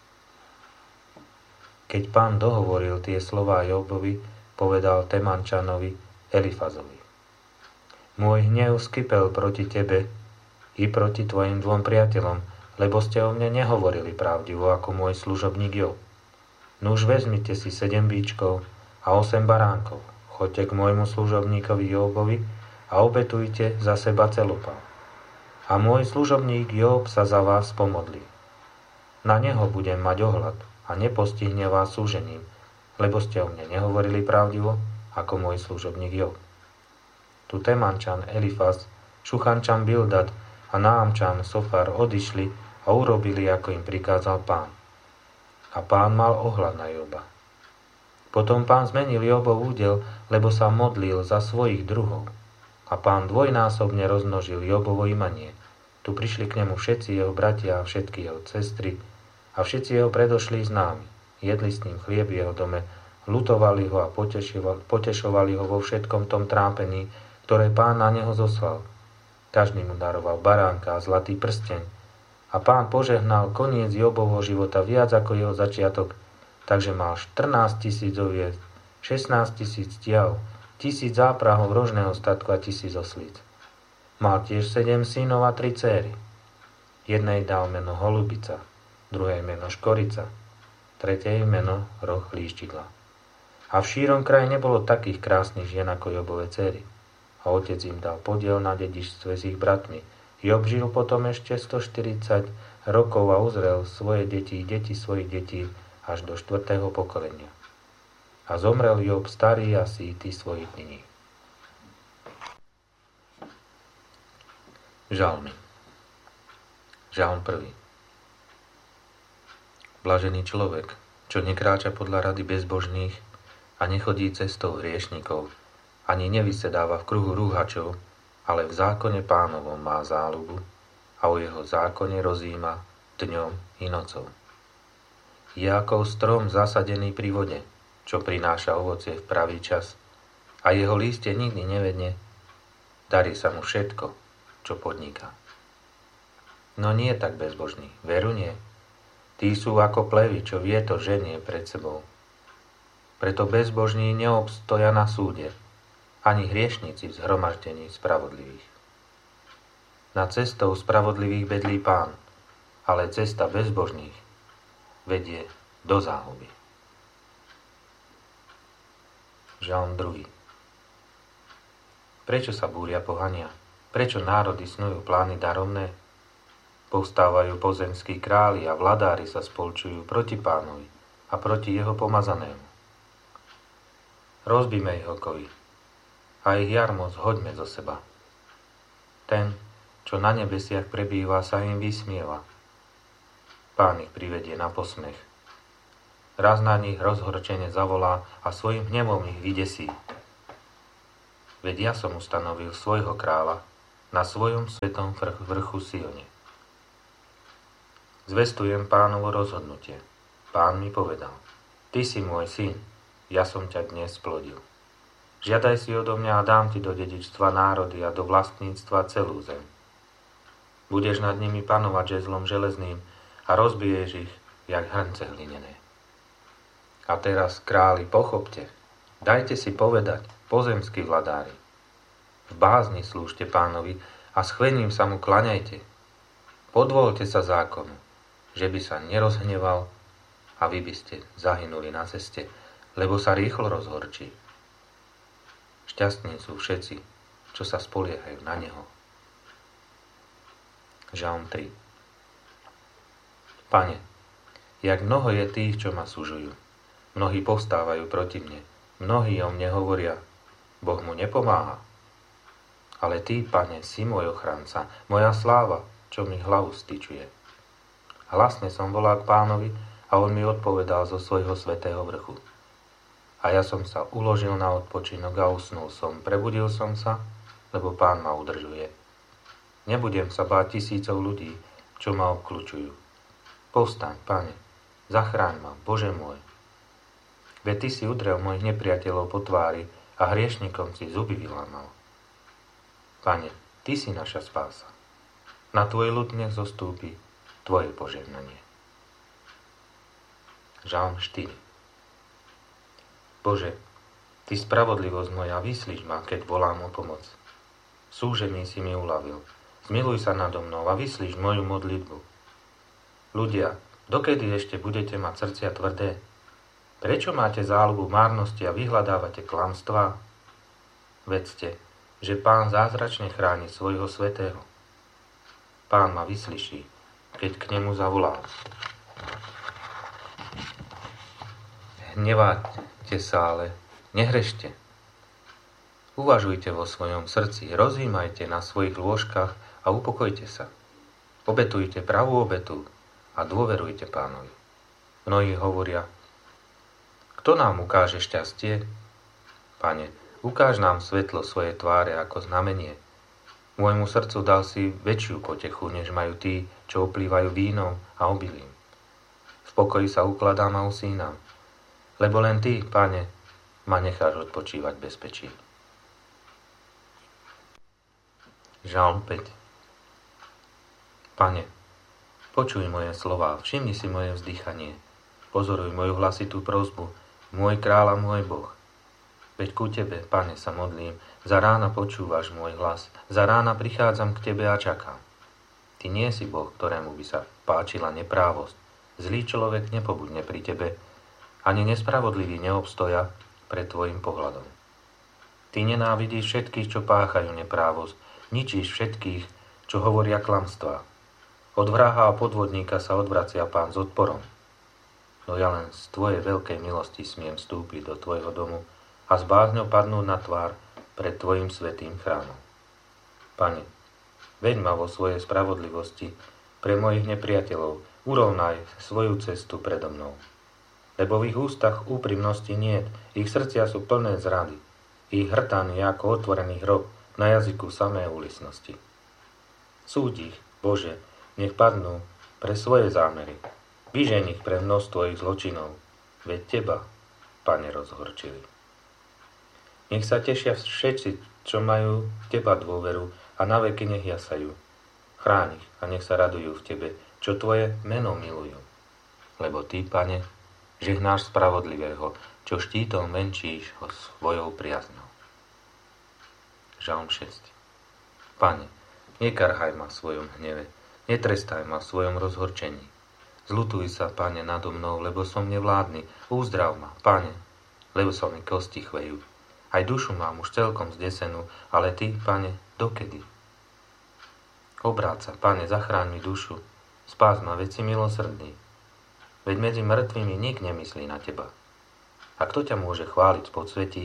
S1: Keď Pán dohovoril tie slová Jobovi, povedal Temančanovi Elifazovi: Môj hnev skypel proti tebe i proti tvojim dvom priateľom, lebo ste o mne nehovorili pravdivo ako môj služobník Job. Nuž vezmite si sedem bíčkov a osem baránkov, choďte k môjmu služobníkovi Jobovi a obetujte za seba celopal. A môj služobník Job sa za vás pomodlí. Na neho budem mať ohľad a nepostihne vás súžením, lebo ste o mne nehovorili pravdivo, ako môj služobník Job. Tu Temančan Elifaz, Šuchančan Bildad a Náamčan Sofar odišli a urobili, ako im prikázal Pán. A Pán mal ohľad na Joba. Potom Pán zmenil Jobov údel, lebo sa modlil za svojich druhov. A Pán dvojnásobne rozmnožil Jobovo imanie. Tu prišli k nemu všetci jeho bratia a všetky jeho sestry a všetci jeho predošlí známi. Jedli s ním chlieb v jeho dome, lutovali ho a potešovali ho vo všetkom tom trápení, ktoré Pán na neho zoslal. Každý mu daroval baránka a zlatý prsteň. A Pán požehnal koniec Jobovho života viac ako jeho začiatok, takže mal štrnásť tisíc oviec, šestnásť tisíc tiav, tisíc záprahov rožného statku a tisíc oslíc. Mal tiež sedem synov a tri céry. Jednej dal meno Holubica, druhej meno Škorica, tretej meno Roh líščidla. A v šírom kraji nebolo takých krásnych žien ako Jobove céry. A otec im dal podiel na dedičstve s ich bratmi. Job žil potom ešte stoštyridsať rokov a uzrel svoje deti, deti svojich detí až do štvrtého pokolenia. A zomrel Job starý a sýty svojich dní. Žalmy. Žalm prvý. Blažený človek, čo nekráča podľa rady bezbožných a nechodí cestou hriešnikov, ani nevysedáva v kruhu rúhačov, ale v zákone Pánovom má záľubu a o jeho zákone rozíma dňom i nocou. Je ako strom zasadený pri vode, čo prináša ovocie v pravý čas, a jeho lístie nikdy nevedne, darí sa mu všetko, čo podniká. No nie tak bezbožný, veru nie. Tí sú ako plevy, čo vietor ženie pred sebou. Preto bezbožní neobstoja na súde, ani hriešnici v zhromaždení spravodlivých. Na cestou spravodlivých bedlí Pán, ale cesta bezbožných vedie do záhuby. Žalm druhý. Prečo sa búria pohania? Prečo národy snujú plány daromné? Povstávajú pozemskí králi a vladári sa spolčujú proti Pánovi a proti jeho pomazanému. Rozbíme ich okovy a ich jarmo zhoďme zo seba. Ten, čo na nebesiach prebýva, sa im vysmieva. Pán ich privedie na posmech. raz na nich rozhorčene zavolá a svojim hnevom ich vydesí. Veď ja som ustanovil svojho kráľa na svojom svetom vrchu Sione. Zvestujem Pánovo rozhodnutie. Pán mi povedal: Ty si môj syn, ja som ťa dnes splodil. Žiadaj si odo mňa a dám ti do dedičstva národy a do vlastníctva celú zem. Budeš nad nimi panovať žezlom železným a rozbiješ ich, jak hrnce hlinené. A teraz, králi, pochopte, dajte si povedať, pozemskí vladári. V bázni slúžte Pánovi a s chvením sa mu klaňajte. Podvolte sa zákonu, že by sa nerozhneval a vy by ste zahynuli na ceste, lebo sa rýchlo rozhorčí. Šťastní sú všetci, čo sa spoliehajú na neho. Žalm tri. Pane, jak mnoho je tých, čo ma sužujú. Mnohí povstávajú proti mne. Mnohí o mne hovoria: Boh mu nepomáha. Ale ty, Pane, si môj ochranca, moja sláva, čo mi hlavu styčuje. Hlasne som volal k Pánovi a on mi odpovedal zo svojho svätého vrchu. A ja som sa uložil na odpočinok a usnul som. Prebudil som sa, lebo Pán ma udržuje. Nebudem sa báť tisícov ľudí, čo ma obkľučujú. Povstaň, Pane, zachráň ma, Bože môj. Veď ty si udrel mojich nepriateľov po tvári a hriešnikom si zuby vylámal. Pane, ty si naša spása. Na tvoj ľud nech zostúpi tvoje požehnanie. Žalm štyri. Bože, ty spravodlivosť moja, vyslíš ma, keď volám o pomoc. Súžený si mi uľavil. Zmiluj sa nado mnou a vyslíš moju modlitbu. Ľudia, dokedy ešte budete mať srdcia tvrdé? Prečo máte záľubu márnosti a vyhľadávate klamstvá? Vedzte, že Pán zázračne chráni svojho svätého. Pán ma vyslyší, keď k nemu zavolám. Hneváte sa, ale nehrešte. Uvažujte vo svojom srdci, rozjímajte na svojich lôžkach a upokojte sa. Obetujte pravú obetu a dôverujte Pánovi. Mnohí hovoria: Kto nám ukáže šťastie? Pane, ukáž nám svetlo svojej tváre ako znamenie. Môjmu srdcu dal si väčšiu potechu, než majú tí, čo oplývajú vínom a obilím. V pokoji sa ukladám a usínam, lebo len ty, Pane, ma necháš odpočívať v bezpečí. Žalm päť. Pane, počuj moje slová, všimni si moje vzdychanie, pozoruj moju hlasitú prosbu, môj kráľ a môj Boh. Veď ku tebe, Pane, sa modlím, za rána počúvaš môj hlas, za rána prichádzam k tebe a čakám. Ty nie si Boh, ktorému by sa páčila neprávosť. Zlý človek nepobudne pri tebe, ani nespravodlivý neobstoja pred tvojim pohľadom. Ty nenávidíš všetkých, čo páchajú neprávosť, ničíš všetkých, čo hovoria klamstvá. Od vraha a podvodníka sa odvracia Pán s odporom. No ja len z tvojej veľkej milosti smiem vstúpiť do tvojho domu a s bázňou padnúť na tvár pred tvojim svätým chrámom. Pane, veď ma vo svojej spravodlivosti pre mojich nepriateľov, urovnaj svoju cestu predo mnou. Lebo v ich ústach úprimnosti niet, ich srdcia sú plné zrady, ich hrtan je ako otvorený hrob, na jazyku samé úlisnosti. Súď ich, Bože, nech padnú pre svoje zámery, vyžeň ich pre množstvo ich zločinov, veď teba, Pane, rozhorčili. Nech sa tešia všetci, čo majú v teba dôveru a na veky nech jasajú. Chráň ich a nech sa radujú v tebe, čo tvoje meno milujú. Lebo ty, Pane, žehnáš spravodlivého, čo štítom venčíš ho svojou priazňou. Žalm šesť. Pane, nekarhaj ma v svojom hneve, netrestaj ma v svojom rozhorčení. Zľutuj sa, Pane, nado mnou, lebo som nevládny. Uzdrav ma, Pane, lebo sa mi kosti chvejú. Aj dušu mám už celkom zdesenú, ale ty, Pane, dokedy? Obráť sa, Pane, zachráň mi dušu, spás ma, veď si milosrdný. Veď medzi mŕtvými nik nemyslí na teba. A kto ťa môže chváliť z podsvetí?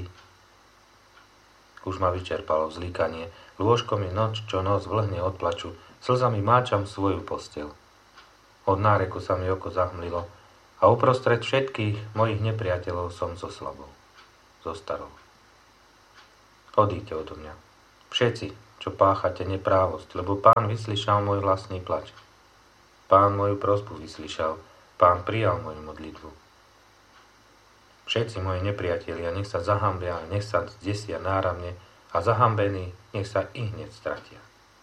S1: Už ma vyčerpalo vzlíkanie, lôžko mi noč čo noc vlhne od plaču, slzami máčam svoju posteľ. Od náreku sa mi oko zahmlilo a a uprostred všetkých mojich nepriateľov som zoslabol, zostarol. Odíďte odo mňa, všetci, čo páchate neprávosť, lebo Pán vyslyšal môj vlastný plač. Pán moju prosbu vyslyšal, Pán prijal moju modlitbu. Všetci moji nepriatelia, nech sa zahambia, nech sa zdesia náramne a zahambení, nech sa i hneď stratia.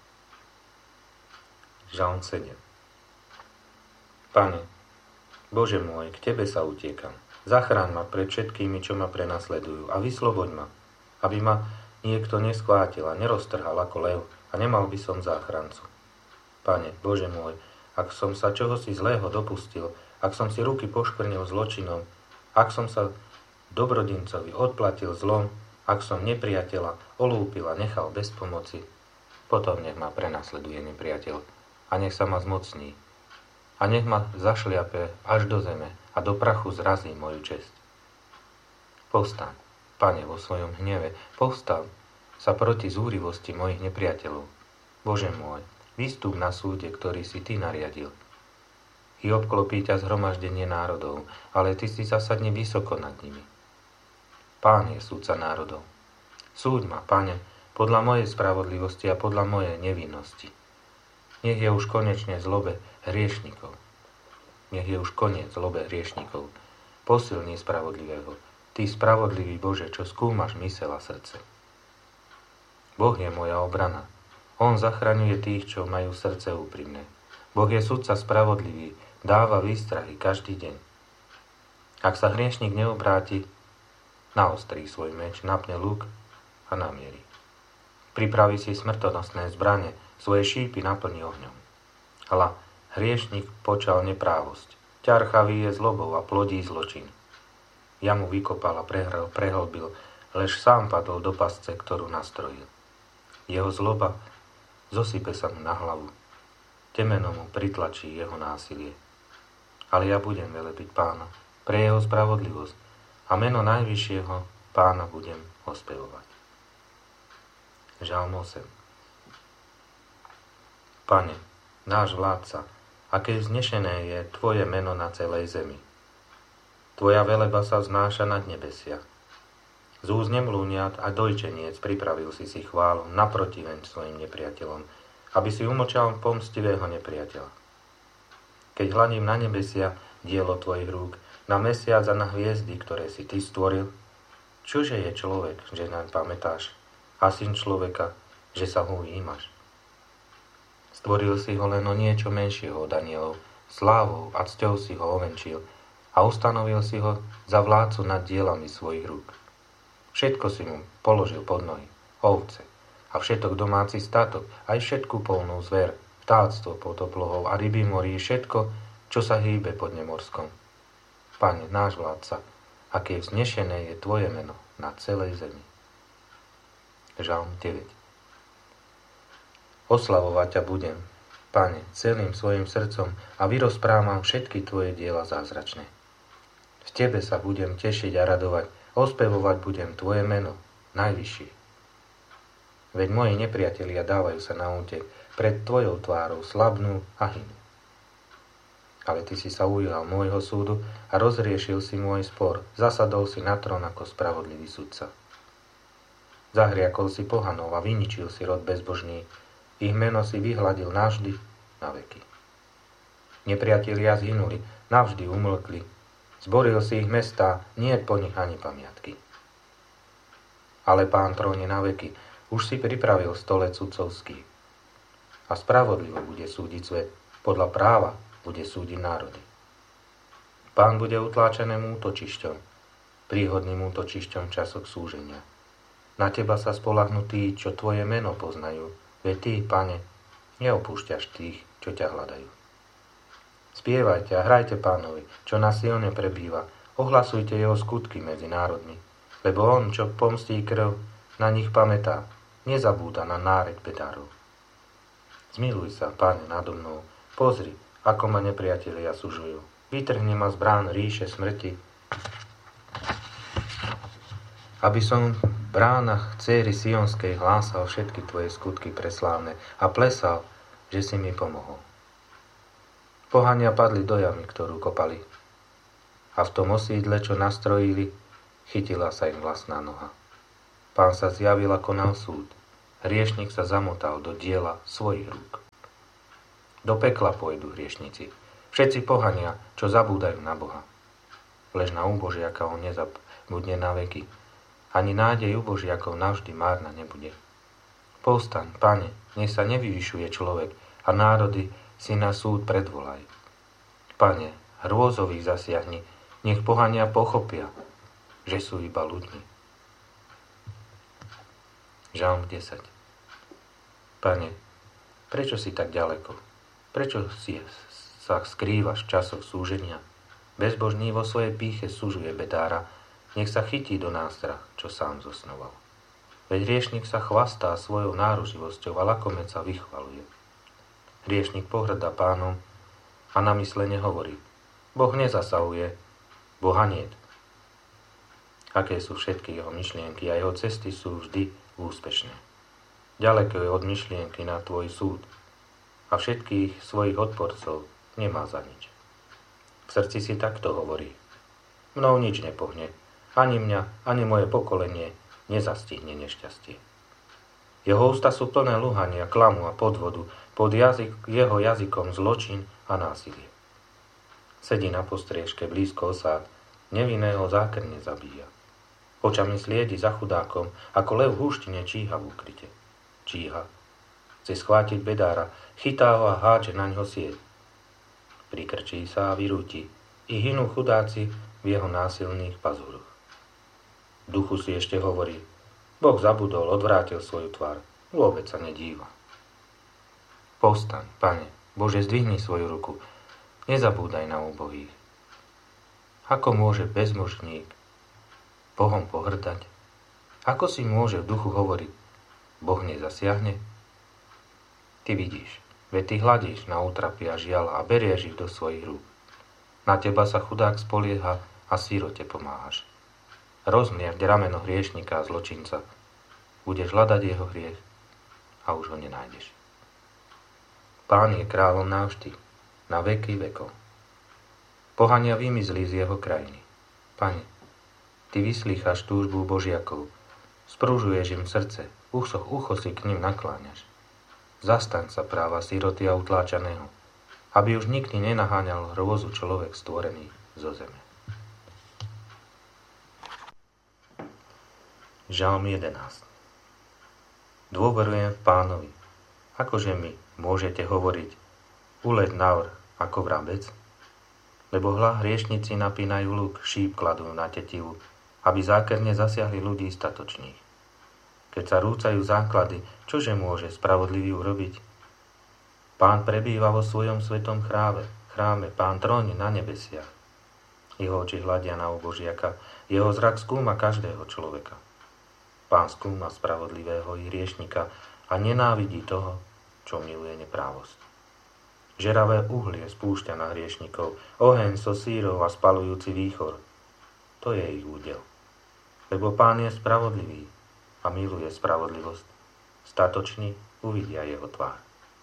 S1: Žalm sedem. Pane, Bože môj, k Tebe sa utiekam. Zachráň ma pred všetkými, čo ma prenasledujú a vysloboď ma, aby ma niekto neskvátil a neroztrhal ako lev a nemal by som záchrancu. Pane, Bože môj, ak som sa čohosi zlého dopustil, ak som si ruky poškvrnil zločinom, ak som sa dobrodincovi odplatil zlom, ak som nepriateľa olúpil a nechal bez pomoci, potom nech ma prenasleduje nepriateľ a nech sa ma zmocní. A nech ma zašliape až do zeme a do prachu zrazí moju česť. Povstaň, Pane, vo svojom hneve, povstaň sa proti zúrivosti mojich nepriateľov. Bože môj, vystúp na súde, ktorý si Ty nariadil. I obklopí ťa zhromaždenie národov, ale Ty si zasadne vysoko nad nimi. Pán je súdca národov. Súď ma, Pane, podľa mojej spravodlivosti a podľa mojej nevinnosti. Nech je už konečne zlobe hriešnikov. Nech je už koniec zlobe hriešnikov. Posilní spravodlivého. Ty spravodlivý Bože, čo skúmaš myseľ a srdce. Boh je moja obrana. On zachraňuje tých, čo majú srdce úprimné. Boh je sudca spravodlivý, dáva výstrahy každý deň. Ak sa hriešnik neobráti, naostrí svoj meč, napne luk a namierí. Pripraví si smrtonosné zbrane, svoje šípy naplní ohňom. Hľa, hriešnik počal neprávosť, ťarchavý je zlobou a plodí zločin. Ja mu vykopal a prehrel, prehlbil, lež sám padol do pasce, ktorú nastrojil. Jeho zloba zosype sa mu na hlavu, temeno mu pritlačí jeho násilie. Ale ja budem velebiť Pána pre jeho spravodlivosť a meno najvyššieho Pána budem ospevovať. Žalm osem. Pane, náš vládca, aké vznešené je Tvoje meno na celej zemi. Tvoja veleba sa vznáša nad nebesia. Z úst nemlúniat a dojčeniec pripravil si si chválu naprotiveň svojim nepriateľom, aby si umlčal pomstivého nepriateľa. Keď hľadím na nebesia, dielo Tvojich rúk, na mesiac a na hviezdy, ktoré si Ty stvoril, čože je človek, že naň pamätáš, a syn človeka, že sa ho ujímaš. Stvoril si ho len o niečo menšieho od anielov, slávou a cťou si ho ovenčil a ustanovil si ho za vládcu nad dielami svojich rúk. Všetko si mu položil pod nohy, ovce a všetok domáci statok, aj všetku polnú zver, vtáctvo pod oblohou a ryby morí, všetko, čo sa hýbe pod nemorskom. Pane, náš vládca, aké vznešené je Tvoje meno na celej zemi. Žalm deväť. Oslavovať ťa budem, Pane, celým svojim srdcom a vyrozprávam všetky Tvoje diela zázračné. V Tebe sa budem tešiť a radovať, ospevovať budem Tvoje meno, najvyššie. Veď moji nepriatelia dávajú sa na útek, pred Tvojou tvárou slabnú a hynú. Ale Ty si sa ujal môjho súdu a rozriešil si môj spor, zasadol si na trón ako spravodlivý sudca. Zahriakol si pohanov a vyničil si rod bezbožný, ich meno si vyhladil navždy na veky. Nepriatelia zhynuli, navždy umlkli, zboril si ich mestá, nie po nich ani pamiatky. Ale Pán tróne na veky, už si pripravil stolec sudcovský. A spravodlivo bude súdiť svet, podľa práva bude súdiť národy. Pán bude utláčaným útočišťom, príhodným útočišťom v časoch súženia. Na Teba sa spoľahnú tí, čo Tvoje meno poznajú, veď Ty, Pane, neopúšťaš tých, čo ťa hľadajú. Spievajte a hrajte Pánovi, čo na Sione prebýva, ohlasujte jeho skutky medzi národmi, lebo on, čo pomstí krv, na nich pamätá, nezabúda na nárek bedárov. Zmiluj sa, Pane, nado mnou, pozri, ako ma nepriatelia sužujú. Vytrhni ma z brán ríše smrti, aby som v bránach dcéry Sionskej hlásal všetky Tvoje skutky preslávne a plesal, že si mi pomohol. Pohania padli do jamy, ktorú kopali. a v tom osídle, čo nastrojili, chytila sa im vlastná noha. Pán sa zjavil a konal súd. Hriešnik sa zamotal do diela svojich rúk. Do pekla pôjdu hriešnici, všetci pohania, čo zabúdajú na Boha. Lež na úbožiaka on nezabudne na veky, ani nádej ubožiakov navždy márna nebude. Povstaň, Pane, nech sa nevyvyšuje človek a národy si na súd predvolaj. Pane, hrôzových zasiahni, nech pohania pochopia, že sú iba ľuďmi. Žalm desať. Pane, prečo si tak ďaleko? Prečo si sa skrývaš v časoch súženia? Bezbožný vo svojej pýche súžuje bedára, nech sa chytí do nástrah, čo sám zosnoval. Veď hriešnik sa chvastá svojou náruživosťou a lakomec sa vychvaluje. Hriešnik pohŕda Pánom a na myslenie hovorí: Boh nezasahuje, Boha niet. Aké sú všetky jeho myšlienky a jeho cesty sú vždy úspešné. Ďaleko je od myšlienky na tvoj súd a všetkých svojich odporcov nemá za nič. V srdci si takto hovorí: Mnou nič nepohne, ani mňa, ani moje pokolenie nezastihne nešťastie. Jeho ústa sú plné lúhania, klamu a podvodu, pod jazyk, jeho jazykom zločin a násilie. Sedí na postriežke blízko osád, nevinného zákerne zabíja. Očami sliedi za chudákom, ako lev v húštine číha v úkryte. Číha. Chce schvátiť bedára, chytá ho a háče na ňo sieť. Prikrčí sa a vyrúti, i hynú chudáci v jeho násilných pazúroch. V duchu si ešte hovorí: Boh zabudol, odvrátil svoju tvár, vôbec sa nedíva. Povstaň, Pane, Bože, zdvihni svoju ruku, nezabúdaj na úbohých. Ako môže bezmožník Bohom pohrdať? Ako si môže v duchu hovoriť: Boh nezasiahne? Ty vidíš, veď ty hľadíš na útrapy a žiaľ a berieš ich do svojich rúk. Na teba sa chudák spolieha a sírote pomáhaš. Rozmliať rameno hriešnika a zločinca. Budeš hľadať jeho hriech a už ho nenájdeš. Pán je kráľom navždy, na veky vekov. Pohania vymizli z jeho krajiny. Pane, ty vyslýchaš túžbu božiakov, sprúžuješ im srdce, ucho, ucho si k ním nakláňaš. Zastaň sa práva síroty a utláčaného, aby už nikdy nenaháňal hrôzu človek stvorený zo zeme. Žalm jedenásť. Dôverujem v Pánovi. Akože mi môžete hovoriť: uleď navrch ako vrabec? Lebo hľa hriešnici napínajú luk, šíp kladú na tetivu, aby zákerne zasiahli ľudí statočných. Keď sa rúcajú základy, čože môže spravodlivý urobiť? Pán prebýva vo svojom svetom chráme, chráme, Pán tróni na nebesiach. Jeho oči hľadia na ubožiaka, jeho zrak skúma každého človeka. Pán skúma spravodlivého i hriešnika a nenávidí toho, čo miluje neprávosť. Žeravé uhlie spúšťa na hriešnikov, oheň so sírov a spalujúci výchor. To je ich údel. Lebo Pán je spravodlivý a miluje spravodlivosť. Statoční uvidia jeho tvár.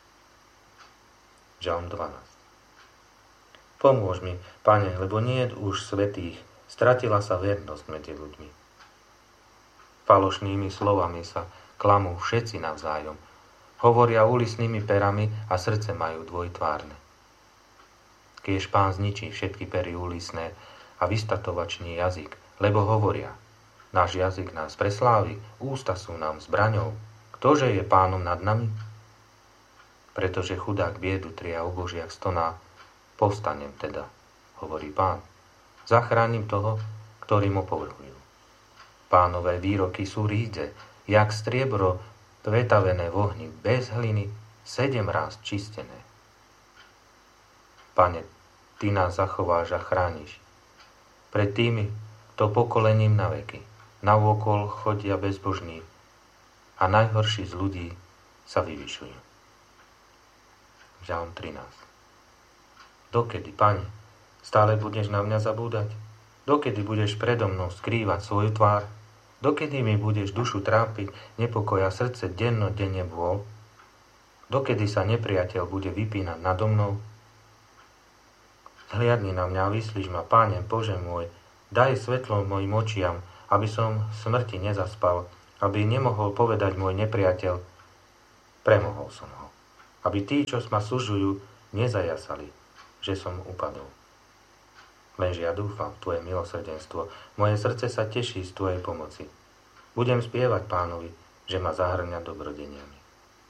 S1: Žalm dvanásť. Pomôž mi, Pane, lebo nie je už svätých, stratila sa vernosť medzi ľuďmi. Falošnými slovami sa klamú všetci navzájom, hovoria úlisnými perami a srdce majú dvojtvárne. Kiež Pán zničí všetky pery úlisné a vystatovačný jazyk, lebo hovoria: náš jazyk nás preslávi, ústa sú nám zbraňou, ktože je Pánom nad nami? Pretože chudák biedu tria ubožiak stoná, povstanem teda, hovorí Pán, zachránim toho, ktorým opovrhujú. Pánové výroky sú rídze, jak striebro pretavené v ohni, bez hliny, sedem ráz čistené. Pane, ty nás zachováš a chrániš. Pred tými to pokolením na veky. Navôkol chodia bezbožní a najhorší z ľudí sa vyvyšujú. Žalm trinásť. Dokedy, Pane, stále budeš na mňa zabúdať? Dokedy budeš predo mnou skrývať svoju tvár? Dokedy mi budeš dušu trápiť, nepokoja srdce dennodenne bôl? Dokedy sa nepriateľ bude vypínať nado mnou? Hliadni na mňa a vyslíš ma, Páne, Bože môj, daj svetlo mojim očiam, aby som smrti nezaspal, aby nemohol povedať môj nepriateľ, premohol som ho. Aby tí, čo ma sužujú, nezajasali, že som upadol. Lenže ja dúfam v Tvoje milosrdenstvo, moje srdce sa teší z Tvojej pomoci. Budem spievať Pánovi, že ma zahrňa dobrodeniami.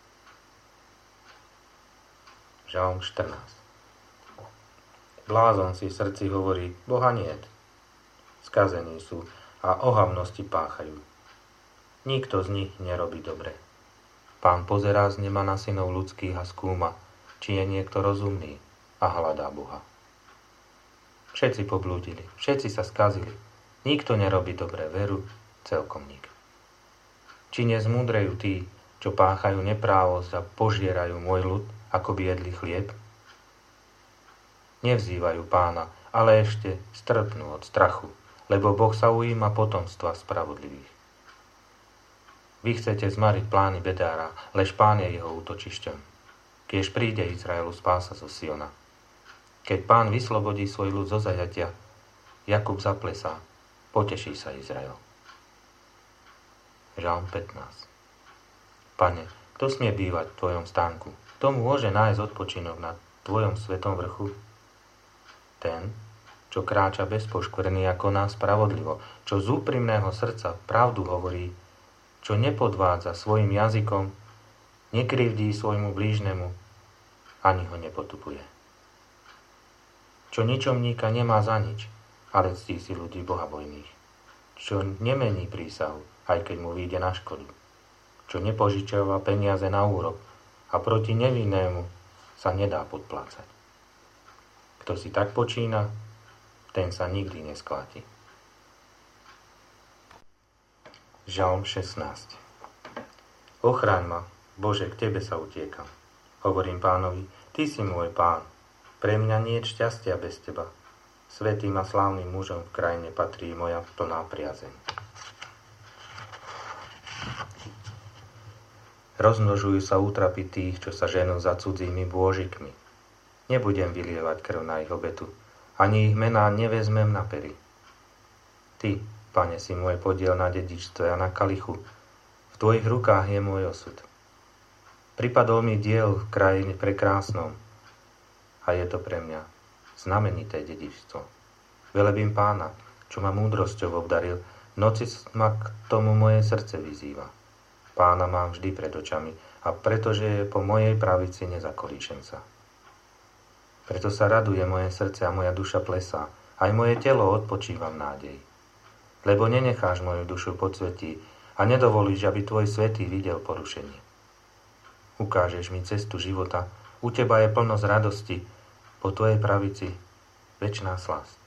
S1: Žalm štrnásť. Blázon si v srdci hovorí, Boha niet. Skazení sú a ohavnosti páchajú. Nikto z nich nerobí dobre. Pán pozerá z neba na synov ľudských a skúma, či je niekto rozumný a hľadá Boha. Všetci poblúdili, všetci sa skazili. Nikto nerobí dobre, veru, celkom nik. Či nezmúdrejú tí, čo páchajú neprávosť a požierajú môj ľud, ako by jedli chlieb? Nevzývajú Pána, ale ešte strpnú od strachu, lebo Boh sa ujíma potomstva spravodlivých. Vy chcete zmariť plány bedára, lež Pán je jeho útočišťom. Kiež príde Izraelu spása zo Siona. Keď Pán vyslobodí svoj ľud zo zajatia, Jakub zaplesá, poteší sa Izrael. Žalm pätnásť. Pane, kto smie bývať v Tvojom stánku? Kto môže nájsť odpočinok na Tvojom svetom vrchu? Ten, čo kráča bez poškvrny a koná spravodlivo, čo z úprimného srdca pravdu hovorí, čo nepodvádza svojim jazykom, nekrivdí svojmu blížnemu, ani ho nepotupuje. Čo ničomníka nemá za nič, ale ctí si ľudí bohabojných. Čo nemení prísahu, aj keď mu vyjde na škodu. Čo nepožičiava peniaze na úrok a proti nevinnému sa nedá podplácať. Kto si tak počína, ten sa nikdy neskláti. Žalm šestnásť. Ochráň ma, Bože, k Tebe sa utiekam. Hovorím Pánovi, Ty si môj Pán. Pre mňa nie je šťastia bez Teba. Svätým a slávnym mužom v krajine patrí moja plná priazeň. Rozmnožujú sa útrapy tých, čo sa ženú za cudzími bôžikmi. Nebudem vylievať krv na ich obetu, ani ich mená nevezmem na pery. Ty, Pane, si môj podiel na dedičstve a na kalichu. V Tvojich rukách je môj osud. Pripadol mi diel v krajine prekrásnom a je to pre mňa znamenité dedičstvo. Velebím Pána, čo ma múdrosťou obdaril, v noci ma k tomu moje srdce vyzýva. Pána mám vždy pred očami a pretože je po mojej pravici, nezakolíšem sa. Preto sa raduje moje srdce a moja duša plesá, aj moje telo odpočíva v nádeji. Lebo nenecháš moju dušu podsvetí a nedovolíš, aby Tvoj svätý videl porušenie. Ukážeš mi cestu života, u Teba je plnosť radosti, po Tvojej pravici večná slasť.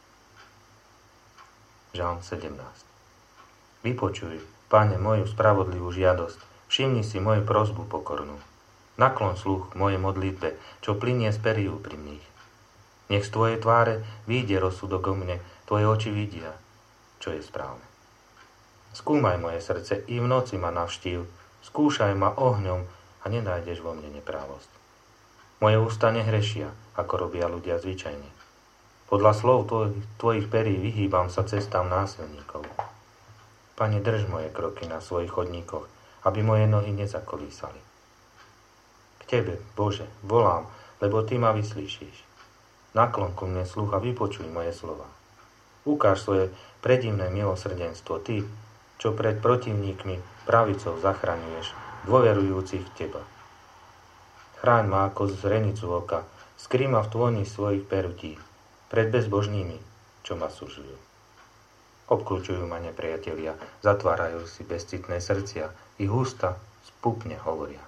S1: Žalm sedemnásť. Vypočuj, Pane, moju spravodlivú žiadosť, všimni si moju prosbu pokornú. Naklon sluch mojej modlitbe, čo plynie z perí úprimných. Nech z Tvojej tváre vyjde rozsudok o mne, Tvoje oči vidia, čo je správne. Skúmaj moje srdce, i v noci ma navštív, skúšaj ma ohňom a nenájdeš vo mne neprávosť. Moje ústa nehrešia, ako robia ľudia zvyčajne. Podľa slov tvojich, tvojich perí vyhýbam sa cestám násilníkov. Pane, drž moje kroky na svojich chodníkoch, aby moje nohy nezakolísali. K Tebe, Bože, volám, lebo Ty ma vyslíšiš. Naklon ku mne sluch a vypočuj moje slova. Ukáž svoje predivné milosrdenstvo, Ty, čo pred protivníkmi pravicou zachraňuješ, dôverujúcich v Teba. Chráň ma ako zrenicu oka, skry ma v tvoni svojich perutí, pred bezbožnými, čo ma súžujú. Obklúčujú ma nepriatelia, zatvárajú si bezcitné srdcia, ich ústa spupne hovoria.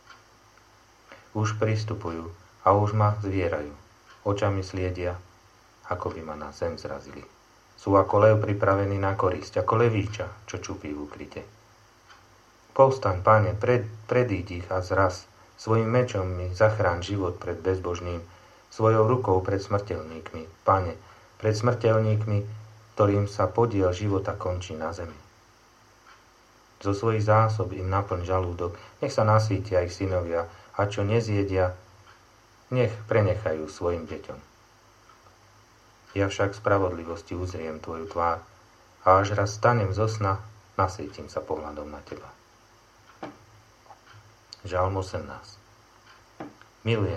S1: Už pristupujú a už ma zvierajú, očami sliedia, ako by ma na zem zrazili. Sú ako lev pripravený na korisť, ako levíča, čo čupí v ukryte. Povstaň, Pane, pred, predíď ich a zraz, svojim mečom mi zachráň život pred bezbožným, svojou rukou pred smrteľníkmi, Pane, pred smrteľníkmi, ktorým sa podiel života končí na zemi. Zo svojich zásob im naplň žalúdok, nech sa nasýtia ich synovia, a čo nezjedia, nech prenechajú svojim deťom. Ja však v spravodlivosti uzriem tvoju tvár a až raz stanem zo sna, nasýtim sa pohľadom na teba. Žalm osemnásť. Milujem